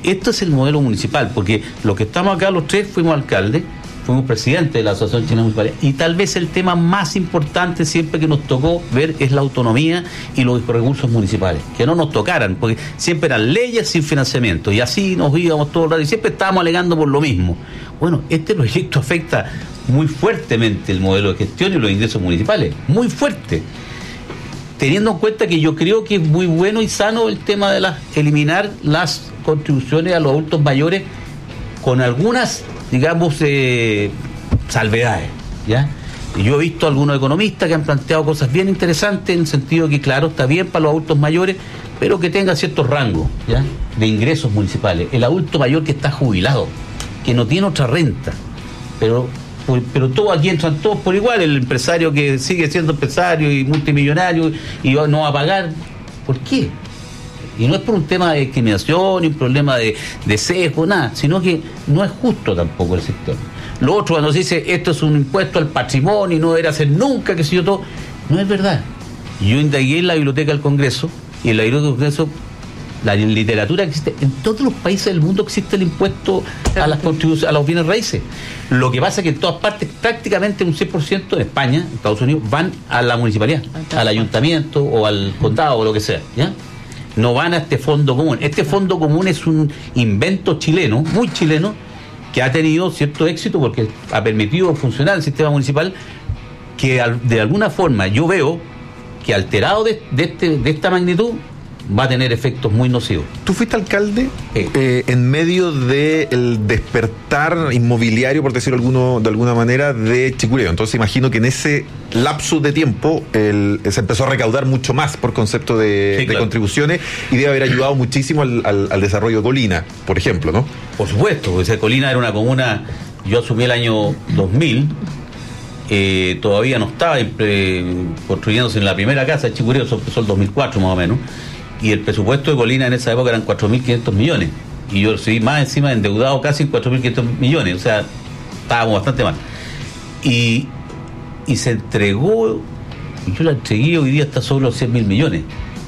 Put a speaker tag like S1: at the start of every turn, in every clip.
S1: Esto es el modelo municipal, porque los que estamos acá, los tres fuimos alcaldes, fuimos presidentes de la Asociación Chilena Municipal, y tal vez el tema más importante siempre que nos tocó ver es la autonomía y los recursos municipales, que no nos tocaran, porque siempre eran leyes sin financiamiento, y así nos íbamos todo el rato, y siempre estábamos alegando por lo mismo. Bueno, este proyecto afecta muy fuertemente el modelo de gestión y los ingresos municipales, muy fuerte, teniendo en cuenta que yo creo que es muy bueno y sano el tema de eliminar las contribuciones a los adultos mayores con algunas, digamos, salvedades, ¿ya? Y yo he visto algunos economistas que han planteado cosas bien interesantes en el sentido que, claro, está bien para los adultos mayores, pero que tenga ciertos rangos, ¿ya?, de ingresos municipales. El adulto mayor que está jubilado, que no tiene otra renta, pero todos aquí entran todos por igual. El empresario que sigue siendo empresario y multimillonario y no va a pagar, ¿por qué? Y no es por un tema de discriminación, ni un problema de sesgo, nada, sino que no es justo tampoco el sector. Lo otro, cuando se dice esto es un impuesto al patrimonio y no debería ser nunca, que si yo todo, no es verdad. Yo indagué en la biblioteca del Congreso, y en la biblioteca del Congreso, la literatura existe, en todos los países del mundo existe el impuesto a las contribuciones, a los bienes raíces. Lo que pasa es que en todas partes, prácticamente un 6% en España, en Estados Unidos, van a la municipalidad, al ayuntamiento o al condado o lo que sea, ¿ya? No van a este fondo común. Este fondo común es un invento chileno, muy chileno, que ha tenido cierto éxito porque ha permitido funcionar el sistema municipal, que de alguna forma yo veo que alterado de esta magnitud va a tener efectos muy nocivos.
S2: Tú fuiste alcalde en medio del despertar inmobiliario, por decirlo de alguna manera, de Chicureo. Entonces imagino que en ese lapso de tiempo se empezó a recaudar mucho más por concepto de claro, contribuciones, y debe haber ayudado muchísimo al desarrollo de Colina, por ejemplo, ¿no?
S1: Por supuesto, porque Colina era una comuna, yo asumí el año 2000, todavía no estaba construyéndose en la primera casa de Chicureo, eso empezó el 2004 más o menos, y el presupuesto de Colina en esa época eran 4.500 millones, y yo recibí más encima endeudado casi 4.500 millones, o sea, estábamos bastante mal. Y se entregó, yo la entregué, hoy día está sobre los 100.000 millones.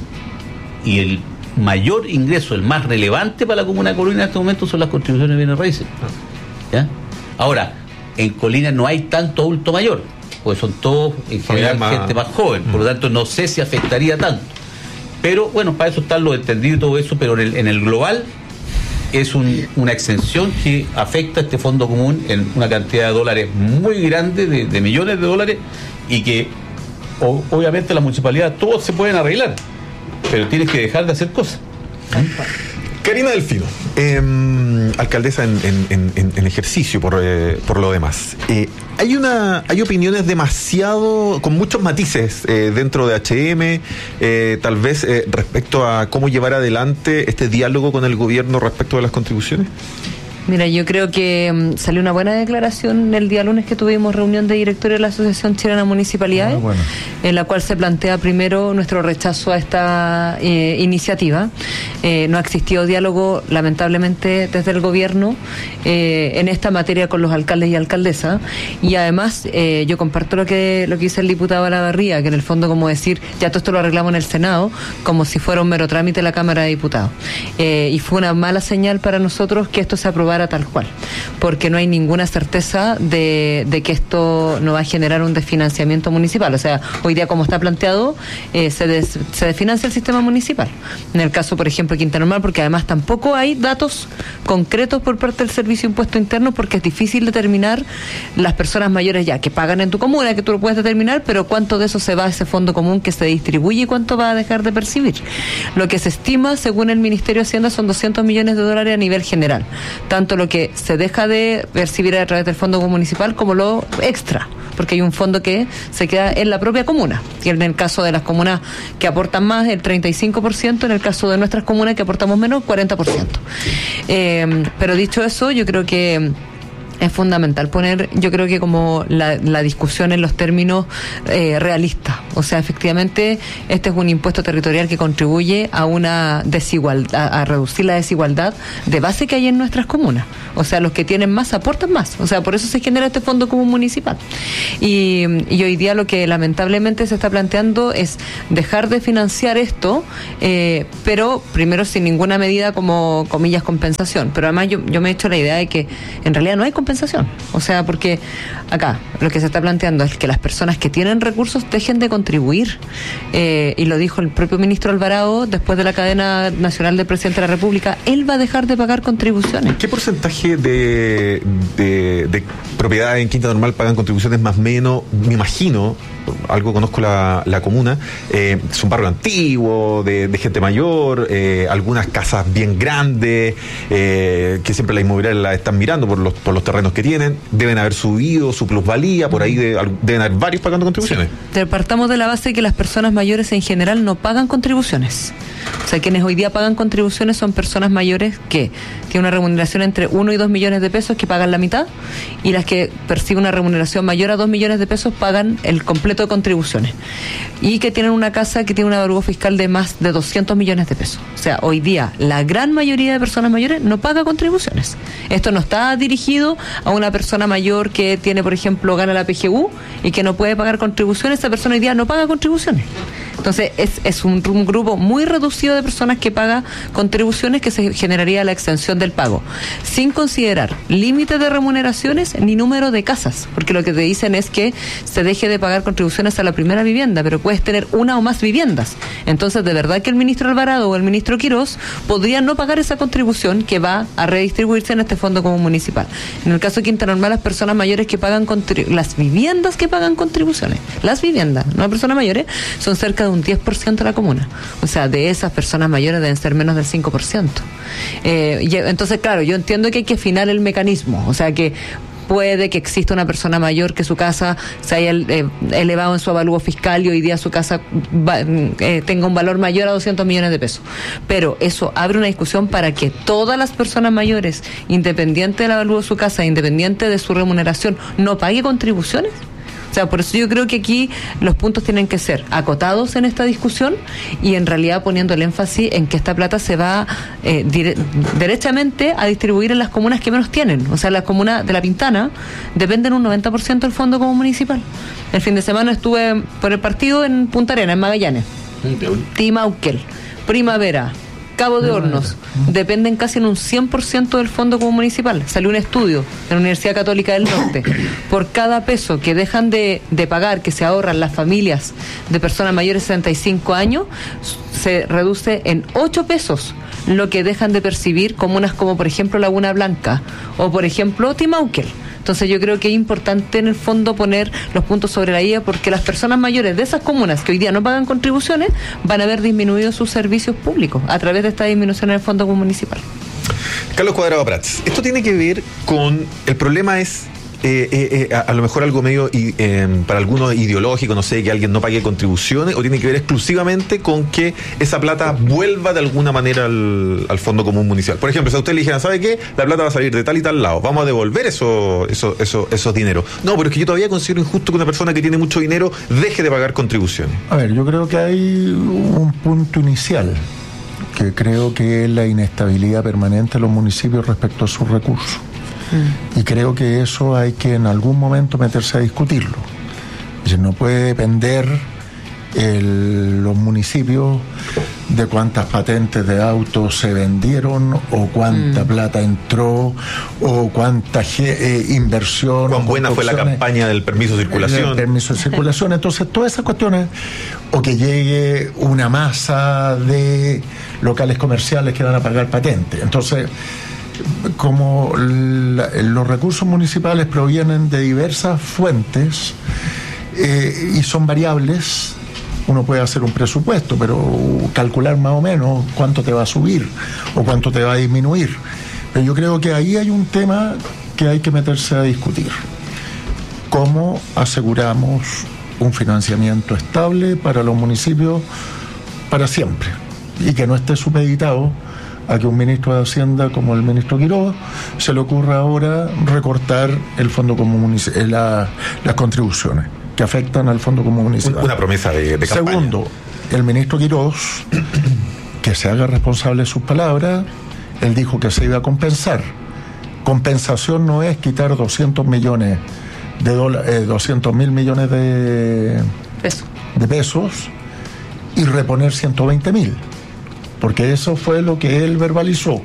S1: Y el mayor ingreso, el más relevante para la comuna de Colina en este momento son las contribuciones de bienes raíces. ¿Ya? Ahora, en Colina no hay tanto adulto mayor, pues son todos en general gente más joven, por lo tanto no sé si afectaría tanto. Pero bueno, para eso están los entendidos y todo eso, pero en el global es una exención que afecta a este fondo común en una cantidad de dólares muy grande, de millones de dólares, y que obviamente la municipalidad todos se pueden arreglar, pero tienes que dejar de hacer cosas.
S2: Karina Delfino, alcaldesa en ejercicio por lo demás. Hay opiniones demasiado, con muchos matices dentro de HM, tal vez respecto a cómo llevar adelante este diálogo con el gobierno respecto de las contribuciones.
S3: Mira, yo creo que salió una buena declaración el día lunes que tuvimos reunión de directorio de la Asociación Chilena Municipalidades, en la cual se plantea primero nuestro rechazo a esta iniciativa. No ha existido diálogo, lamentablemente, desde el gobierno en esta materia con los alcaldes y alcaldesas, y además yo comparto lo que dice el diputado Olavarría, que en el fondo como decir, ya todo esto lo arreglamos en el Senado, como si fuera un mero trámite en la Cámara de Diputados. Y fue una mala señal para nosotros que esto se aprobara tal cual, porque no hay ninguna certeza de que esto no va a generar un desfinanciamiento municipal. O sea, hoy día como está planteado, se desfinancia el sistema municipal. En el caso, por ejemplo, de Quinta Normal, porque además tampoco hay datos concretos por parte del Servicio de Impuesto Interno, porque es difícil determinar las personas mayores ya que pagan en tu comuna, que tú lo puedes determinar, pero cuánto de eso se va a ese fondo común que se distribuye y cuánto va a dejar de percibir. Lo que se estima, según el Ministerio de Hacienda, son 200 millones de dólares a nivel general, tanto lo que se deja de percibir a través del fondo municipal como lo extra, porque hay un fondo que se queda en la propia comuna, y en el caso de las comunas que aportan más, el 35%, en el caso de nuestras comunas que aportamos menos, 40%. Pero dicho eso, yo creo que Es fundamental poner, yo creo que como la discusión en los términos realistas. O sea, efectivamente, este es un impuesto territorial que contribuye a una desigualdad, a reducir la desigualdad de base que hay en nuestras comunas. O sea, los que tienen más aportan más. O sea, por eso se genera este fondo común municipal. Y hoy día lo que lamentablemente se está planteando es dejar de financiar esto, pero primero sin ninguna medida como, comillas, compensación. Pero además yo me he hecho la idea de que en realidad no hay compensación. O sea, porque acá lo que se está planteando es que las personas que tienen recursos dejen de contribuir. Y lo dijo el propio ministro Alvarado después de la cadena nacional del presidente de la República. Él va a dejar de pagar contribuciones.
S2: ¿Qué porcentaje de propiedades en Quinta Normal pagan contribuciones más o menos? Me imagino, algo conozco la comuna, es un barrio antiguo, de gente mayor, algunas casas bien grandes, que siempre la inmobiliaria la están mirando por los terrenos que tienen, deben haber subido su plusvalía, por ahí deben haber varios pagando contribuciones.
S3: Sí. Partamos de la base de que las personas mayores en general no pagan contribuciones. O sea, quienes hoy día pagan contribuciones son personas mayores que tienen una remuneración entre 1 y 2 millones de pesos, que pagan la mitad, y las que perciben una remuneración mayor a 2 millones de pesos pagan el completo de contribuciones, y que tienen una casa que tiene un avalúo fiscal de más de 200 millones de pesos. O sea, hoy día la gran mayoría de personas mayores no paga contribuciones. Esto no está dirigido a una persona mayor que tiene, por ejemplo, gana la PGU y que no puede pagar contribuciones. Esa persona hoy día no paga contribuciones. Entonces es un grupo muy reducido de personas que paga contribuciones, que se generaría la exención del pago, sin considerar límite de remuneraciones ni número de casas, porque lo que te dicen es que se deje de pagar contribuciones a la primera vivienda, pero puedes tener una o más viviendas. Entonces, de verdad que el ministro Alvarado o el ministro Quirós podrían no pagar esa contribución que va a redistribuirse en este fondo común municipal. En el caso de Quinta Normal, las personas mayores que pagan las viviendas que pagan contribuciones, las viviendas, no las personas mayores, son cerca de un 10% de la comuna. O sea, de esas personas mayores deben ser menos del 5%. Y entonces, claro, yo entiendo que hay que afinar el mecanismo. O sea, que puede que exista una persona mayor que su casa se haya elevado en su avalúo fiscal y hoy día su casa tenga un valor mayor a 200 millones de pesos. Pero eso abre una discusión para que todas las personas mayores, independiente del avalúo de su casa, independiente de su remuneración, no pague contribuciones. O sea, por eso yo creo que aquí los puntos tienen que ser acotados en esta discusión y en realidad poniendo el énfasis en que esta plata se va derechamente a distribuir en las comunas que menos tienen. O sea, las comunas de La Pintana dependen un 90% del fondo común municipal. El fin de semana estuve por el partido en Punta Arenas, en Magallanes. Timauquel, Primavera, Cabo de Hornos, dependen casi en un 100% del fondo común municipal. Salió un estudio en la Universidad Católica del Norte. Por cada peso que dejan de pagar, que se ahorran las familias de personas mayores de 65 años, se reduce en 8 pesos lo que dejan de percibir comunas como, por ejemplo, Laguna Blanca o, por ejemplo, Timauquel. Entonces yo creo que es importante en el fondo poner los puntos sobre la I, porque las personas mayores de esas comunas que hoy día no pagan contribuciones van a ver disminuidos sus servicios públicos a través de esta disminución en el fondo municipal.
S2: Carlos Cuadrado Prats, esto tiene que ver con, el problema es a lo mejor algo medio para algunos ideológico, no sé, que alguien no pague contribuciones, o tiene que ver exclusivamente con que esa plata vuelva de alguna manera al Fondo Común Municipal. Por ejemplo, si a usted le dijeran, ¿sabe qué? La plata va a salir de tal y tal lado, vamos a devolver esos dineros. No, pero es que yo todavía considero injusto que una persona que tiene mucho dinero deje de pagar contribuciones.
S4: A ver, yo creo que hay un punto inicial, que creo que es la inestabilidad permanente de los municipios respecto a sus recursos. Y creo que eso hay que en algún momento meterse a discutirlo. Es decir, no puede depender los municipios de cuántas patentes de autos se vendieron, o cuánta plata entró, o cuánta inversión.
S2: Cuán buena fue la campaña del permiso de circulación.
S4: El permiso de circulación. Entonces, todas esas cuestiones, o que llegue una masa de locales comerciales que van a pagar patente. Entonces, como los recursos municipales provienen de diversas fuentes y son variables, uno puede hacer un presupuesto, pero calcular más o menos cuánto te va a subir o cuánto te va a disminuir. Pero yo creo que ahí hay un tema que hay que meterse a discutir. ¿Cómo aseguramos un financiamiento estable para los municipios para siempre y que no esté supeditado a que un ministro de Hacienda como el ministro Quiroz se le ocurra ahora recortar el fondo común municipal, las contribuciones que afectan al fondo común municipal.
S2: Una promesa de campaña.
S4: Segundo, el ministro Quiroz, que se haga responsable de sus palabras, él dijo que se iba a compensar. Compensación no es quitar 200 millones de dólares, 200.000 millones de pesos y reponer 120.000, porque eso fue lo que él verbalizó.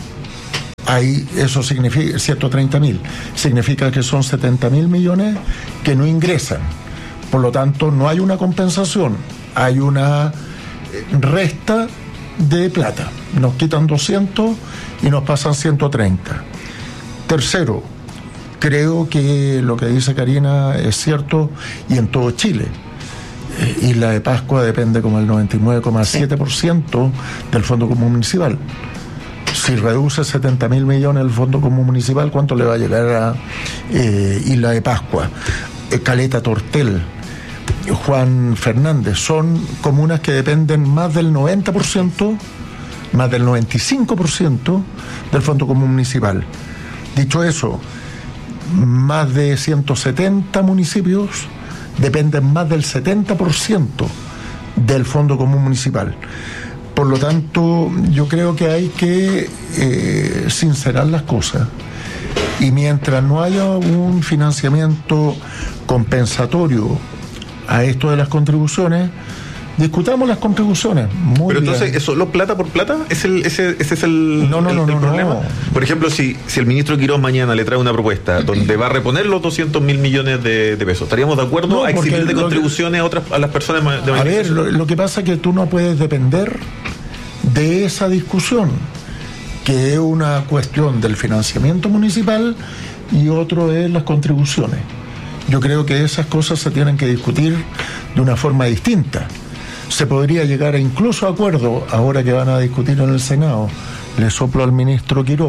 S4: Ahí eso significa 130.000, significa que son 70.000 millones que no ingresan. Por lo tanto, no hay una compensación, hay una resta de plata. Nos quitan 200 y nos pasan 130. Tercero, creo que lo que dice Karina es cierto y en todo Chile. Isla de Pascua depende como el 99,7% del Fondo Común Municipal. Si reduce 70.000 millones el Fondo Común Municipal, ¿cuánto le va a llegar a Isla de Pascua? Caleta Tortel, Juan Fernández, son comunas que dependen más del 90%, más del 95% del Fondo Común Municipal. Dicho eso, más de 170 municipios dependen más del 70% del Fondo Común Municipal. Por lo tanto, yo creo que hay que sincerar las cosas. Y mientras no haya un financiamiento compensatorio a esto de las contribuciones, discutamos las contribuciones.
S2: Pero entonces, ¿es solo plata por plata? ¿Ese es el problema? Por ejemplo, si el ministro Quiroz mañana le trae una propuesta donde va a reponer los 200.000 millones de pesos, ¿estaríamos de acuerdo a eximir de contribuciones a las personas de
S4: A ver, lo que pasa es que tú no puedes depender de esa discusión, que es una cuestión del financiamiento municipal y otro es las contribuciones. Yo creo que esas cosas se tienen que discutir de una forma distinta. Se podría llegar a incluso acuerdo, ahora que van a discutir en el Senado, le soplo al ministro Quiroz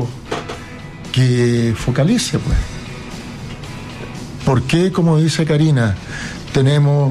S4: que focalice, pues. ¿Por qué, como dice Karina, tenemos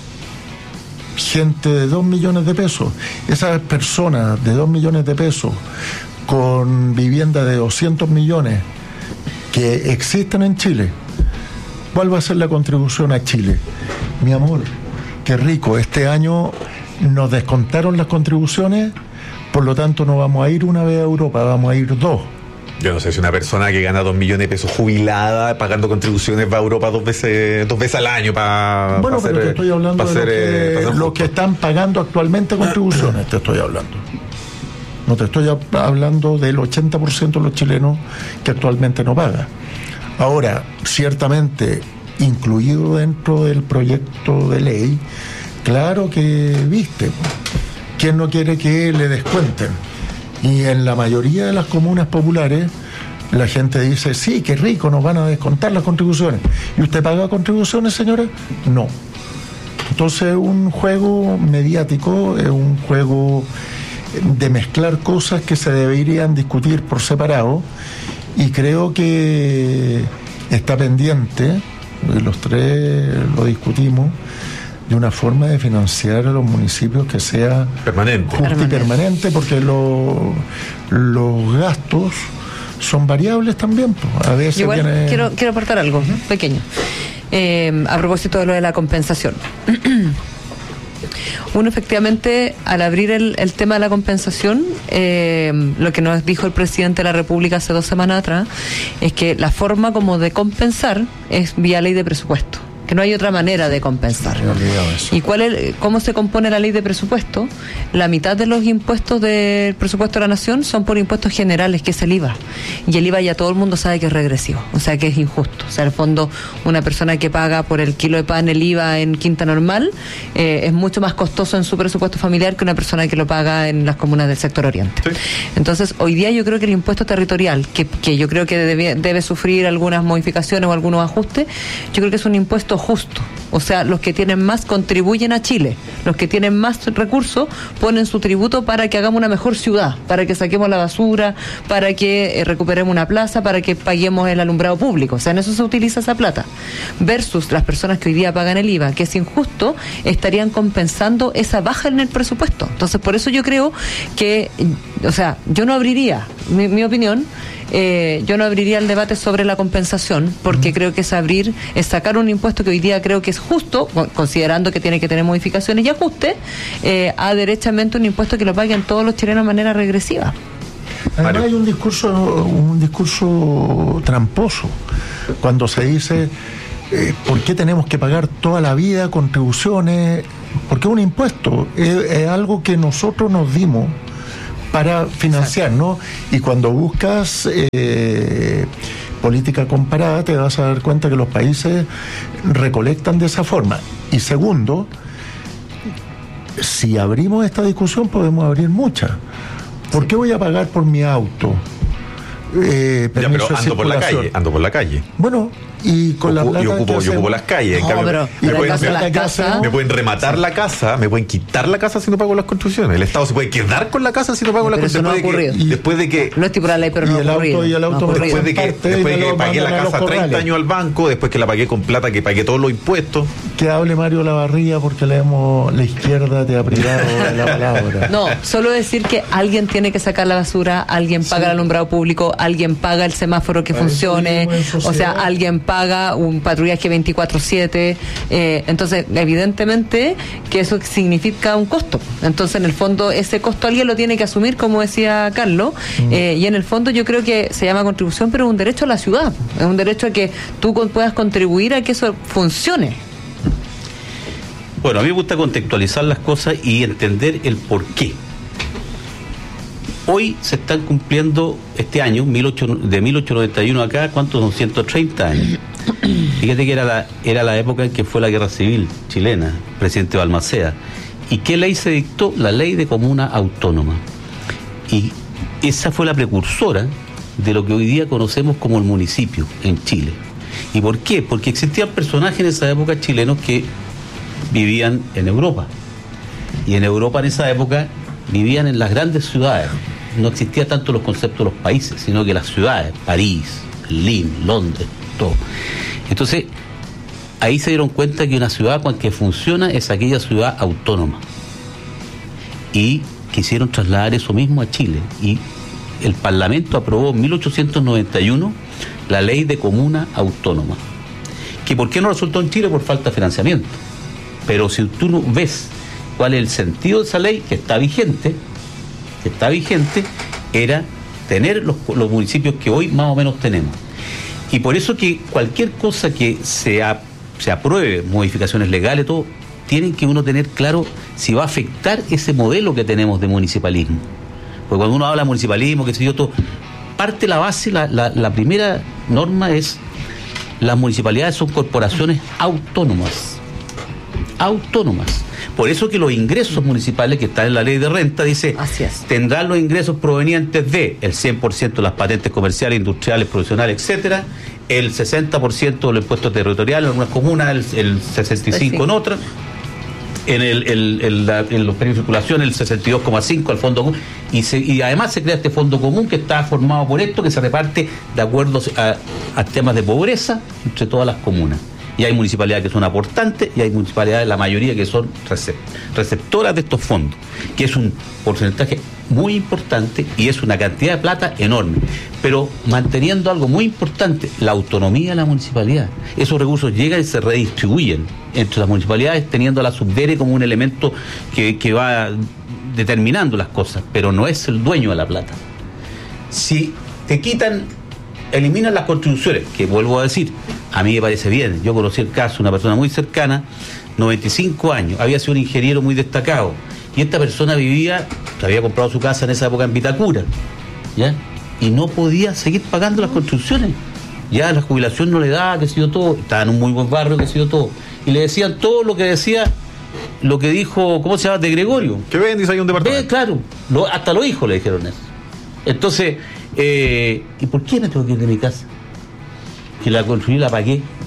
S4: gente de 2 millones de pesos? Esas personas de 2 millones de pesos con vivienda de 200 millones que existen en Chile, ¿cuál va a ser la contribución a Chile? Mi amor, qué rico, este año nos descontaron las contribuciones, por lo tanto no vamos a ir una vez a Europa, vamos a ir 2.
S2: Yo no sé si una persona que gana 2 millones de pesos jubilada pagando contribuciones va a Europa dos veces al año para
S4: bueno, pero te estoy hablando de los que están pagando actualmente contribuciones, te estoy hablando. No te estoy hablando del 80% de los chilenos que actualmente no paga. Ahora, ciertamente, incluido dentro del proyecto de ley, claro que viste, ¿quién no quiere que le descuenten? Y en la mayoría de las comunas populares la gente dice, sí, qué rico, nos van a descontar las contribuciones. ¿Y usted paga contribuciones, señora? No. Entonces es un juego mediático, es un juego de mezclar cosas que se deberían discutir por separado, y creo que está pendiente, los tres lo discutimos, de una forma de financiar a los municipios que sea
S2: permanente,
S4: justa y permanente, porque los gastos son variables también. A veces
S3: igual quiero aportar algo pequeño a propósito de lo de la compensación. Uno, efectivamente, al abrir el tema de la compensación, lo que nos dijo el presidente de la República hace 2 semanas atrás es que la forma como de compensar es vía ley de presupuesto, que no hay otra manera de compensar. ¿Y cómo se compone la ley de presupuesto? La mitad de los impuestos del presupuesto de la nación son por impuestos generales, que es el IVA. Y el IVA ya todo el mundo sabe que es regresivo, o sea que es injusto. O sea, en el fondo, una persona que paga por el kilo de pan el IVA en Quinta Normal es mucho más costoso en su presupuesto familiar que una persona que lo paga en las comunas del sector oriente. Sí. Entonces, hoy día yo creo que el impuesto territorial, que yo creo que debe sufrir algunas modificaciones o algunos ajustes, yo creo que es un impuesto justo. O sea, los que tienen más contribuyen a Chile. Los que tienen más recursos ponen su tributo para que hagamos una mejor ciudad, para que saquemos la basura, para que recuperemos una plaza, para que paguemos el alumbrado público. O sea, en eso se utiliza esa plata. Versus las personas que hoy día pagan el IVA, que es injusto, estarían compensando esa baja en el presupuesto. Entonces, por eso yo creo que, o sea, yo no abriría, mi opinión, yo no abriría el debate sobre la compensación, porque creo que es sacar un impuesto que hoy día creo que es justo, considerando que tiene que tener modificaciones y ajustes, a derechamente un impuesto que lo paguen todos los chilenos de manera regresiva.
S4: Además hay un discurso tramposo cuando se dice ¿por qué tenemos que pagar toda la vida contribuciones? Porque es un impuesto, es algo que nosotros nos dimos para financiar, ¿no? Y cuando buscas política comparada te vas a dar cuenta que los países recolectan de esa forma. Y segundo, si abrimos esta discusión podemos abrir muchas. ¿Por qué voy a pagar por mi auto?
S2: Pero ando por la calle.
S4: Bueno, y con la plata
S2: yo ocupo las calles. Me pueden rematar la casa, me pueden quitar la casa si no pago las construcciones. El Estado se puede quedar con la casa si no pago las construcciones.
S3: Después de que no estipula la ley, pero no ha ocurrido.
S2: Después de que pagué la casa 30 años al banco, después que la pagué con plata, que pagué todos los impuestos.
S4: Que hable Mario Lavarría, porque la izquierda te ha privado de la palabra.
S3: No, solo decir que alguien tiene que sacar la basura, alguien paga el alumbrado público, alguien paga el semáforo que funcione, o sea, alguien paga un patrullaje 24/7, entonces evidentemente que eso significa un costo. Entonces en el fondo ese costo alguien lo tiene que asumir, como decía Carlos, y en el fondo yo creo que se llama contribución, pero es un derecho a la ciudad, es un derecho a que tú puedas contribuir a que eso funcione.
S1: Bueno, a mí me gusta contextualizar las cosas y entender el por qué. Hoy se están cumpliendo este año, de 1891 acá, ¿cuántos son? 130 años. Fíjate que era la época en que fue la guerra civil chilena, presidente Balmaceda. ¿Y qué ley se dictó? La ley de comuna autónoma. Y esa fue la precursora de lo que hoy día conocemos como el municipio en Chile. ¿Y por qué? Porque existían personajes en esa época chilenos que vivían en Europa. Y en Europa en esa época vivían en las grandes ciudades. No existía tanto los conceptos de los países, sino que las ciudades, París, Berlín, Londres, todo. Entonces, ahí se dieron cuenta que una ciudad que funciona es aquella ciudad autónoma. Y quisieron trasladar eso mismo a Chile. Y el Parlamento aprobó en 1891 la ley de comuna autónoma. ¿Que por qué no resultó en Chile? Por falta de financiamiento. Pero si tú no ves cuál es el sentido de esa ley, que está vigente, era tener los municipios que hoy más o menos tenemos. Y por eso que cualquier cosa que se apruebe, modificaciones legales, todo, tienen que uno tener claro si va a afectar ese modelo que tenemos de municipalismo. Porque cuando uno habla de municipalismo, qué sé yo, todo, parte la base, la primera norma es: las municipalidades son corporaciones autónomas. Por eso que los ingresos municipales que están en la ley de renta dice, tendrán los ingresos provenientes de el 100% de las patentes comerciales, industriales, profesionales, etcétera, el 60% de los impuestos territoriales en algunas comunas, el 65% en otras, en los periodos de circulación el 62,5% al fondo común, y además se crea este fondo común que está formado por esto, que se reparte de acuerdo a temas de pobreza entre todas las comunas. Y hay municipalidades que son aportantes y hay municipalidades, la mayoría, que son receptoras de estos fondos, que es un porcentaje muy importante y es una cantidad de plata enorme, pero manteniendo algo muy importante, la autonomía de la municipalidad. Esos recursos llegan y se redistribuyen entre las municipalidades, teniendo a la subdere como un elemento que va determinando las cosas, pero no es el dueño de la plata. Si te eliminan las contribuciones, que vuelvo a decir, a mí me parece bien. Yo conocí el caso de una persona muy cercana, 95 años, había sido un ingeniero muy destacado, y esta persona había comprado su casa en esa época en Vitacura, ¿ya? Y no podía seguir pagando las construcciones. Ya la jubilación no le daba, qué sé yo, todo. Estaba en un muy buen barrio, qué sé yo, todo. Y le decían todo lo que decía, lo que dijo, ¿cómo se llama? De Gregorio.
S2: Que vendís ahí un departamento.
S1: Claro, hasta los hijos le dijeron eso. Entonces, ¿y por qué me tengo que ir de mi casa? Que la construí, la pagué.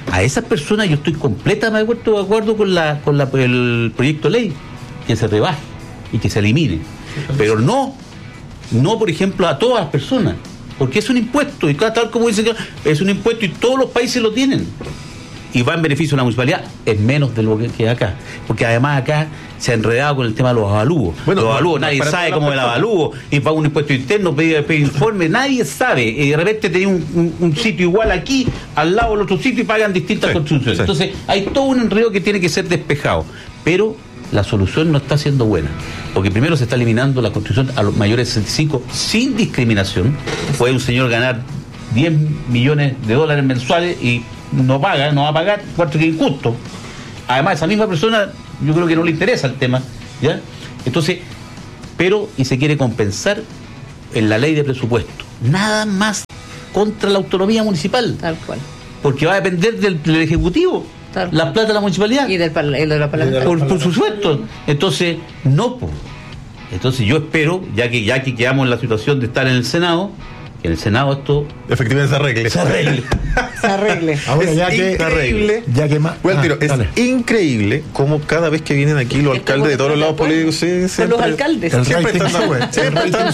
S1: a esas personas yo estoy completamente de acuerdo con el proyecto de ley, que se rebaje y que se elimine. Pero no, por ejemplo, a todas las personas, porque es un impuesto, y tal como dicen, es un impuesto y todos los países lo tienen. Y va en beneficio de la municipalidad, es menos de lo que acá. Porque además acá se ha enredado con el tema de los avalúos. Bueno, los avalúos, nadie sabe cómo es el avalúo, y paga un impuesto interno, pide informe, nadie sabe. Y de repente tenía un sitio igual aquí, al lado del otro sitio, y pagan distintas construcciones. Sí. Entonces, hay todo un enredo que tiene que ser despejado. Pero la solución no está siendo buena. Porque primero se está eliminando la construcción a los mayores de 65 sin discriminación. Puede un señor ganar $10 millones mensuales y no va a pagar, cuarto que es injusto. Además, esa misma persona, yo creo que no le interesa el tema, ¿ya? Entonces, y se quiere compensar en la ley de presupuesto. Nada más contra la autonomía municipal.
S3: Tal cual.
S1: Porque va a depender del Ejecutivo, la plata de la municipalidad.
S3: Y de la parlamentaria.
S1: Por supuesto. Entonces, no, pues. Entonces yo espero, ya que quedamos en la situación de estar en el Senado, que en el Senado esto
S2: efectivamente se arregle.
S4: Ahora,
S2: increíble. Es increíble cómo cada vez que vienen aquí los alcaldes de todos los lados políticos,
S3: con los alcaldes.
S2: Siempre están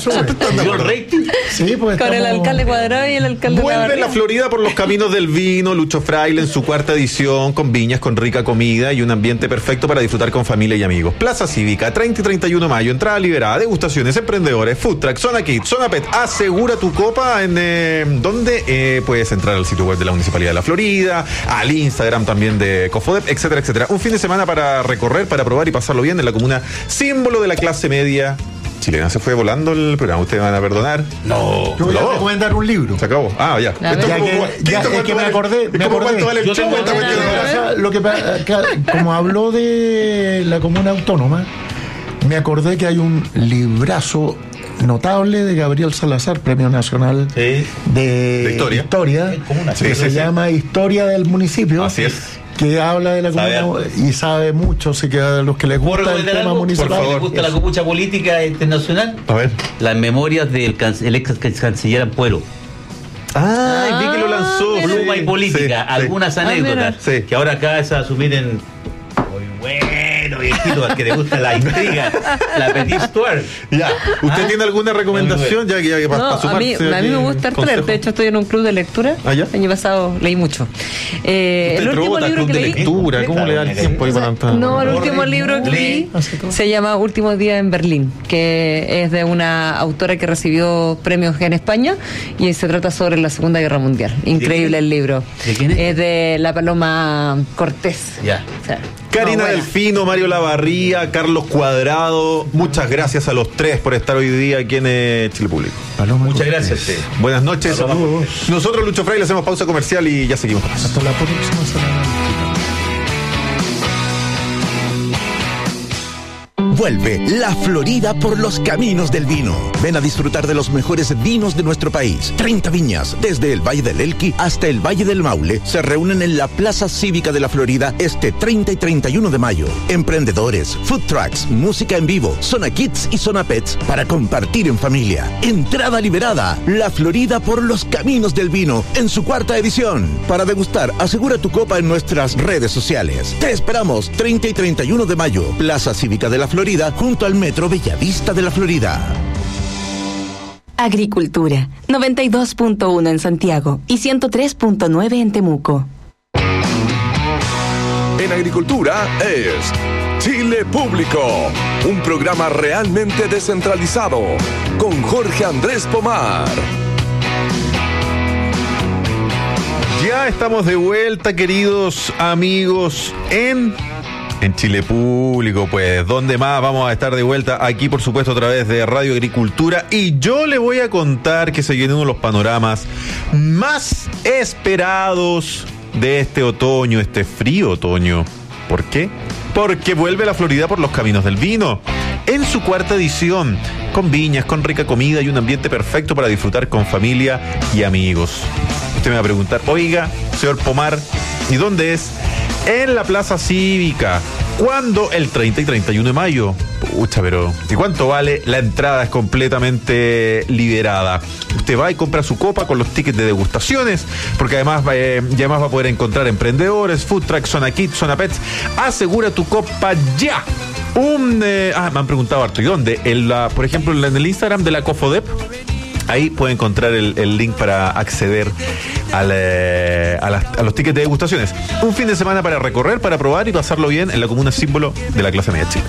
S3: con el alcalde Cuadrado y el alcalde
S2: Vuelve la Florida por los caminos del vino, Lucho Fraile en su 4ª edición, con viñas, con rica comida y un ambiente perfecto para disfrutar con familia y amigos. Plaza Cívica, 30 y 31 de mayo, entrada liberada, degustaciones, emprendedores, food truck, zona kids, zona pet, asegura tu copa donde puedes entrar al sitio web de la Municipalidad de la Florida, al Instagram también de Cofodep, etcétera, etcétera. Un fin de semana para recorrer, para probar y pasarlo bien en la comuna símbolo de la clase media chilena. Se fue volando el programa, ustedes van a perdonar.
S4: No, yo voy a recomendar un libro.
S2: Se acabó. Ya.
S4: Es que me acordé.
S2: ¿Cuánto vale el show?
S4: Lo que como habló de la comuna autónoma, me acordé que hay un librazo notable de Gabriel Salazar, Premio Nacional de Historia, que se llama Historia del Municipio.
S2: Así es.
S4: Que habla de la comuna y sabe mucho, así que a los que les gusta el tema municipal.
S1: Por favor, ¿les gusta la copucha política internacional?
S2: A ver.
S1: Las memorias del ex canciller Ampuero.
S2: Vi que lo lanzó.
S1: Pluma y política, algunas anécdotas que ahora acá se va a asumir en... Muy bueno, viejito, al que le gusta la intriga, la Petit Stuart.
S2: Ya. ¿Usted tiene alguna recomendación? Ya que para sumarse.
S3: A mí me gusta leer. De hecho, estoy en un club de lectura.
S2: ¿Ya?
S3: El año pasado leí mucho.
S2: El último libro que leí. ¿Cómo le da el tiempo ahí para tanto?
S3: No, el último libro que leí se llama Últimos días en Berlín, que es de una autora que recibió premios en España y se trata sobre la Segunda Guerra Mundial. Increíble el libro.
S1: ¿De quién es?
S3: Es de la Paloma Cortés.
S1: Ya.
S3: O sea,
S2: Karina Delfino, Mario Lavarría, Carlos Cuadrado, muchas gracias a los tres por estar hoy día aquí en Chile Público.
S1: Muchas gracias.
S2: Buenas noches. Nosotros, Lucho Fraile, hacemos pausa comercial y ya seguimos.
S4: Hasta la próxima semana.
S5: Vuelve La Florida por los caminos del vino. Ven a disfrutar de los mejores vinos de nuestro país. 30 viñas, desde el Valle del Elqui hasta el Valle del Maule, se reúnen en la Plaza Cívica de la Florida este 30 y 31 de mayo. Emprendedores, food trucks, música en vivo, zona kids y zona pets para compartir en familia. Entrada liberada. La Florida por los caminos del vino en su 4ª edición. Para degustar, asegura tu copa en nuestras redes sociales. Te esperamos 30 y 31 de mayo. Plaza Cívica de la Florida, junto al Metro Bellavista de la Florida.
S6: Agricultura, 92.1 en Santiago y 103.9 en Temuco.
S7: En Agricultura es Chile Público, un programa realmente descentralizado, con Jorge Andrés Pomar.
S2: Ya estamos de vuelta, queridos amigos, en Chile Público, pues, ¿dónde más vamos a estar de vuelta? Aquí, por supuesto, a través de Radio Agricultura. Y yo le voy a contar que se viene uno de los panoramas más esperados de este otoño, este frío otoño. ¿Por qué? Porque vuelve la Florida por los caminos del vino, en su 4ª edición, con viñas, con rica comida y un ambiente perfecto para disfrutar con familia y amigos. Usted me va a preguntar, oiga, señor Pomar, ¿y dónde es? En la Plaza Cívica, ¿Cuándo? El 30 y 31 de mayo. Pucha, pero ¿y cuánto vale? La entrada es completamente liberada. Usted va y compra su copa con los tickets de degustaciones, porque además va a poder encontrar emprendedores, food trucks, zona kids, zona pets. Asegura tu copa ya. Me han preguntado harto, ¿y dónde? Por ejemplo, en el Instagram de la Cofodep. Ahí puede encontrar el link para acceder a los tickets de degustaciones. Un fin de semana para recorrer, para probar y pasarlo bien en la comuna símbolo de la clase media chica.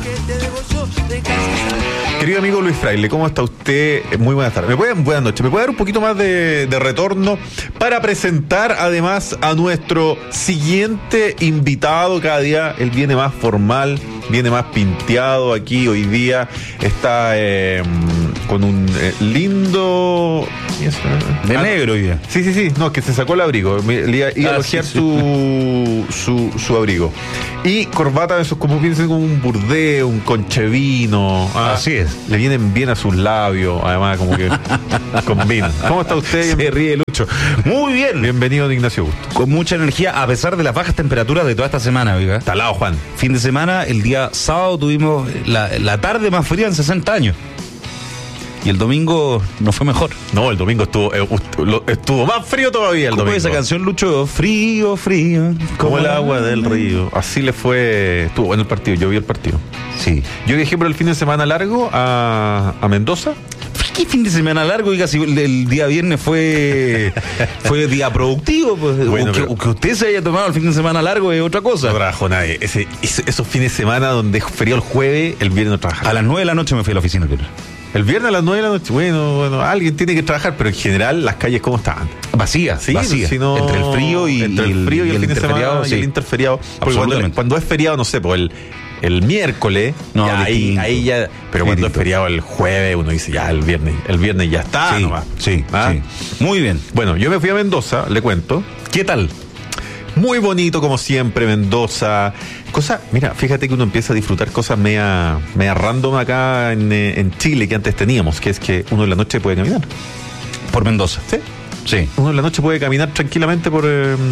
S2: Querido amigo Luis Fraile, ¿cómo está usted? Muy buenas tardes. Buenas noches. ¿Me puede dar un poquito más de retorno para presentar además a nuestro siguiente invitado? Cada día él viene más formal, viene más pinteado aquí. Hoy día está con un lindo...
S8: De negro hoy día.
S2: Sí. No, que se sacó el abrigo. Iba a elogiar su abrigo. Y corbata de esos, como piensen, como un burdeo, un conchevino.
S8: Así es.
S2: Le vienen bien a sus labios, además, como que combinan. ¿Cómo está usted?
S8: Se ríe Lucho. Muy bien.
S2: Bienvenido, Ignacio Augusto.
S8: Con mucha energía, a pesar de las bajas temperaturas de toda esta semana, oiga.
S2: Talado, Juan.
S8: Fin de semana, el día sábado tuvimos la tarde más fría en 60 años. Y el domingo no fue mejor.
S2: No, el domingo estuvo más frío todavía. El domingo.
S8: Esa canción, Lucho, frío,
S2: como el agua del río. Así le fue. Estuvo bueno el partido, yo vi el partido.
S8: Sí.
S2: Yo viajé por el fin de semana largo a Mendoza.
S8: ¿Qué fin de semana largo? Oiga, si el día viernes fue día productivo, pues,
S2: bueno,
S8: que usted se haya tomado el fin de semana largo es otra cosa.
S2: No trabajó nadie. Esos fines de semana donde es feriado el jueves, el viernes no trabaja.
S8: A las 9 de la noche me fui a la oficina.
S2: El viernes a las 9 de la noche, bueno, alguien tiene que trabajar, pero en general las calles ¿cómo estaban?
S8: Vacías,
S2: sí,
S8: vacías.
S2: Si no,
S8: entre el frío y
S2: el fin de semana
S8: sí.
S2: Y el interferiado. Porque cuando es feriado, no sé, pues el miércoles,
S8: no,
S2: ya ahí ya, pero cuando es feriado el jueves, uno dice ya el viernes ya está.
S8: Sí,
S2: nomás.
S8: Sí. Muy bien.
S2: Bueno, yo me fui a Mendoza, le cuento.
S8: ¿Qué tal?
S2: Muy bonito como siempre, Mendoza. Mira, fíjate que uno empieza a disfrutar cosas media random acá en Chile que antes teníamos, que es que uno en la noche puede caminar.
S8: ¿Por Mendoza? Sí.
S2: Uno en la noche puede caminar tranquilamente por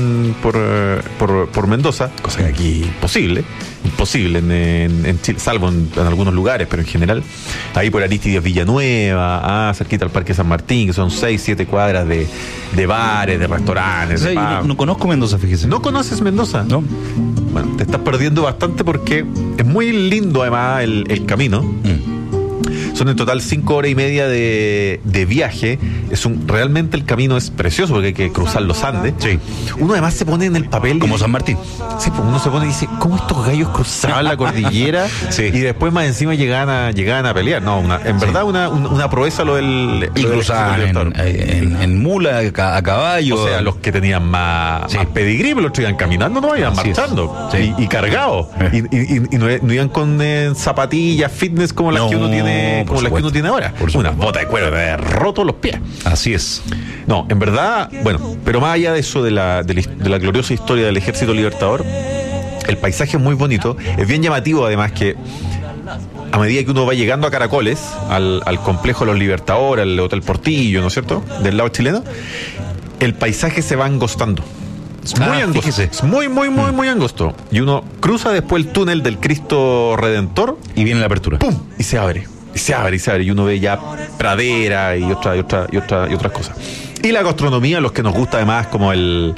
S2: Mendoza, cosa que aquí imposible en Chile, salvo en algunos lugares, pero en general, ahí por Aristides Villanueva, cerquita al Parque San Martín, que son 6-7 cuadras de bares, de restaurantes.
S8: Sí, no conozco Mendoza, fíjese.
S2: ¿No conoces Mendoza?
S8: No.
S2: Bueno, te estás perdiendo bastante porque es muy lindo además el camino. Son en total 5 horas y media de viaje. Realmente el camino es precioso porque hay que cruzar los Andes.
S8: Sí.
S2: Uno además se pone en el papel.
S8: Como San Martín.
S2: Sí, pues uno se pone y dice, ¿cómo estos gallos cruzaban la cordillera?
S8: Sí.
S2: Y después más encima llegaban a pelear. No, en verdad una proeza lo del...
S8: Y cruzaban en mula, a caballo.
S2: O sea, los que tenían más pedigrí, los iban caminando, no iban marchando. Y cargados. Y no iban con zapatillas fitness como las que uno tiene... Como las que uno tiene ahora. Una bota de cuero, de roto los pies.
S8: Así es.
S2: No, en verdad, bueno, pero más allá de eso, de la gloriosa historia del Ejército Libertador, el paisaje es muy bonito. Es bien llamativo, además, que a medida que uno va llegando a Caracoles, al complejo de los Libertadores, al Hotel Portillo, ¿no es cierto?, del lado chileno, el paisaje se va angostando. Es muy angosto.
S8: Fíjese.
S2: Es muy angosto. Y uno cruza después el túnel del Cristo Redentor
S8: y viene la apertura.
S2: ¡Pum! Y se abre. Y uno ve ya pradera y otras cosas. Y la gastronomía, los que nos gusta además como el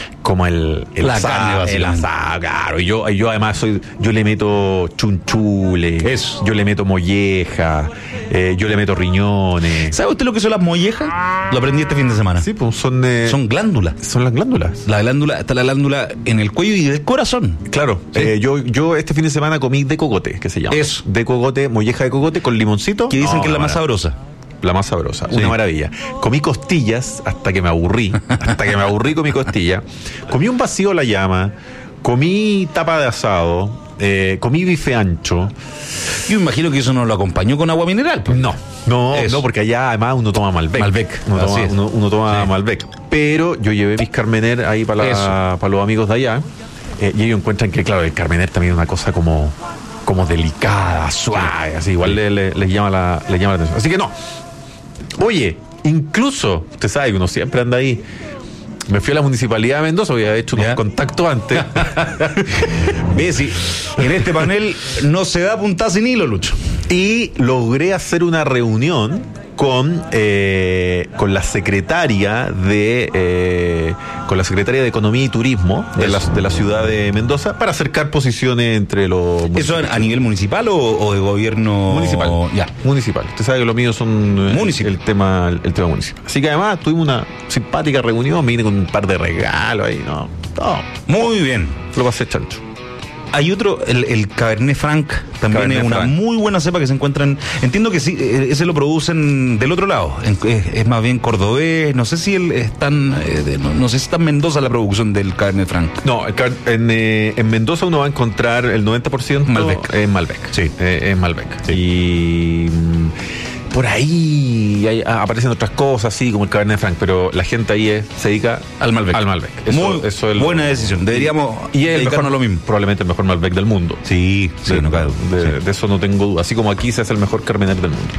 S2: asado, claro. Y yo además yo le meto chunchule, yo le meto molleja, yo le meto riñones.
S8: ¿Sabe usted lo que son las mollejas? Lo aprendí este fin de semana.
S2: Sí, pues son
S8: glándulas.
S2: Son las glándulas.
S8: Está la glándula en el cuello y del corazón.
S2: Claro. ¿Sí? Yo este fin de semana comí de cogote, que se llama.
S8: Eso.
S2: De cogote, molleja de cogote con limoncito.
S8: Que dicen que es la más sabrosa.
S2: La más sabrosa,
S8: sí.
S2: Una maravilla. Comí costillas hasta que me aburrí. Comí costillas. Comí un vacío a la llama. Comí tapa de asado. Comí bife ancho.
S8: Yo imagino que eso no lo acompañó con agua mineral. Pues.
S2: No, porque allá además uno toma Malbec. Uno toma Malbec. Pero yo llevé mis Carmener ahí para los amigos de allá. Y ellos encuentran que, claro, el Carmener también es una cosa como delicada, suave, así igual les llama la atención. Así que no. Oye, incluso, usted sabe que uno siempre anda ahí Me fui a la Municipalidad de Mendoza, había hecho unos contactos antes.
S8: Ve, sí, en este panel no se da puntada sin hilo, Lucho.
S2: Y logré hacer una reunión con la secretaria de Economía y Turismo de la ciudad de Mendoza para acercar posiciones entre los
S8: ¿Eso a nivel municipal o de gobierno?
S2: Municipal.
S8: Ya.
S2: Municipal. Usted sabe que lo mío son
S8: municipal.
S2: el tema municipal. Así que además tuvimos una simpática reunión, vine con un par de regalos ahí, ¿no? Todo.
S8: Muy bien.
S2: Lo pasé chancho.
S8: Hay otro, el Cabernet Franc, también
S2: Cabernet
S8: es una
S2: Franc.
S8: muy buena cepa que se encuentran. Entiendo que sí, ese lo producen del otro lado. Es más bien cordobés. No sé si no sé si está en Mendoza la producción del Cabernet Franc.
S2: No, en Mendoza uno va a encontrar el 90%
S8: Malbec.
S2: en Malbec.
S8: Sí.
S2: En Malbec.
S8: Sí.
S2: Y por ahí aparecen otras cosas, así como el Cabernet Franc, pero la gente ahí se dedica
S8: Al Malbec.
S2: Eso es
S8: buena decisión. Deberíamos
S2: y es
S8: dedicarnos a lo mismo.
S2: Probablemente el mejor Malbec del mundo.
S8: Sí, no, claro.
S2: De eso no tengo duda. Así como aquí se hace el mejor Carmener del mundo.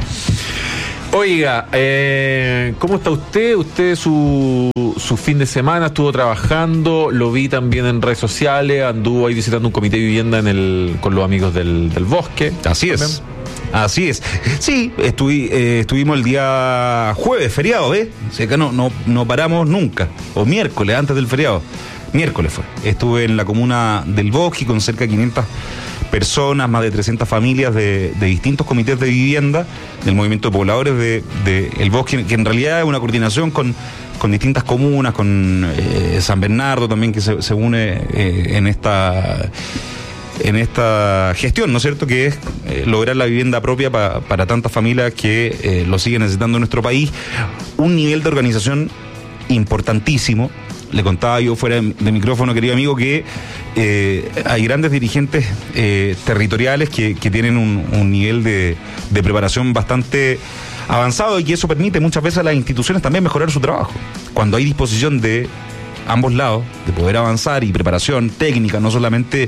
S2: Oiga, ¿cómo está usted? Usted su fin de semana estuvo trabajando, lo vi también en redes sociales, anduvo ahí visitando un comité de vivienda con los amigos del bosque.
S8: Así
S2: también.
S8: es. Así es. Sí, estuvimos el día jueves, feriado, ¿ves? O sea, acá no paramos nunca. O miércoles, antes del feriado. Miércoles fue. Estuve en la comuna del Bosque con cerca de 500 personas, más de 300 familias de distintos comités de vivienda, del movimiento de pobladores de El Bosque, que en realidad es una coordinación con distintas comunas, con San Bernardo también, que se une en esta gestión, ¿no es cierto?, que es lograr la vivienda propia para tantas familias que lo siguen necesitando en nuestro país. Un nivel de organización importantísimo. Le contaba yo fuera de micrófono, querido amigo, que hay grandes dirigentes territoriales que tienen un nivel de preparación bastante avanzado y que eso permite muchas veces a las instituciones también mejorar su trabajo. Cuando hay disposición de ambos lados de poder avanzar y preparación técnica, no solamente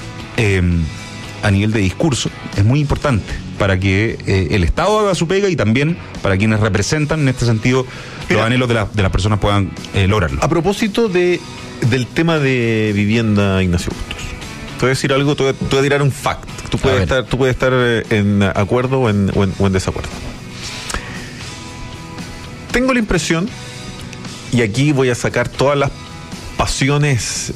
S8: a nivel de discurso, es muy importante para que el Estado haga su pega y también para quienes representan en este sentido los anhelos de las personas puedan lograrlo.
S2: A propósito del tema de vivienda, Ignacio Bustos, te voy a decir algo, te voy a tirar un fact. Tú puedes estar en acuerdo o en desacuerdo. Tengo la impresión, y aquí voy a sacar todas las pasiones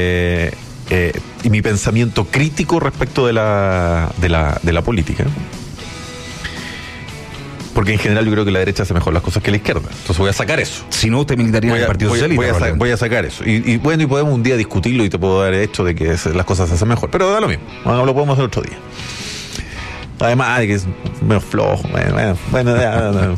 S2: y mi pensamiento crítico respecto de la política, porque en general yo creo que la derecha hace mejor las cosas que la izquierda. Entonces voy a sacar eso.
S8: Si no, usted militaría en el Partido Socialista.
S2: Voy a sacar eso. Y bueno, y podemos un día discutirlo y te puedo dar el hecho de que las cosas se hacen mejor. Pero da lo mismo. Bueno, lo podemos hacer otro día. Además de que es medio flojo. Bueno, ya.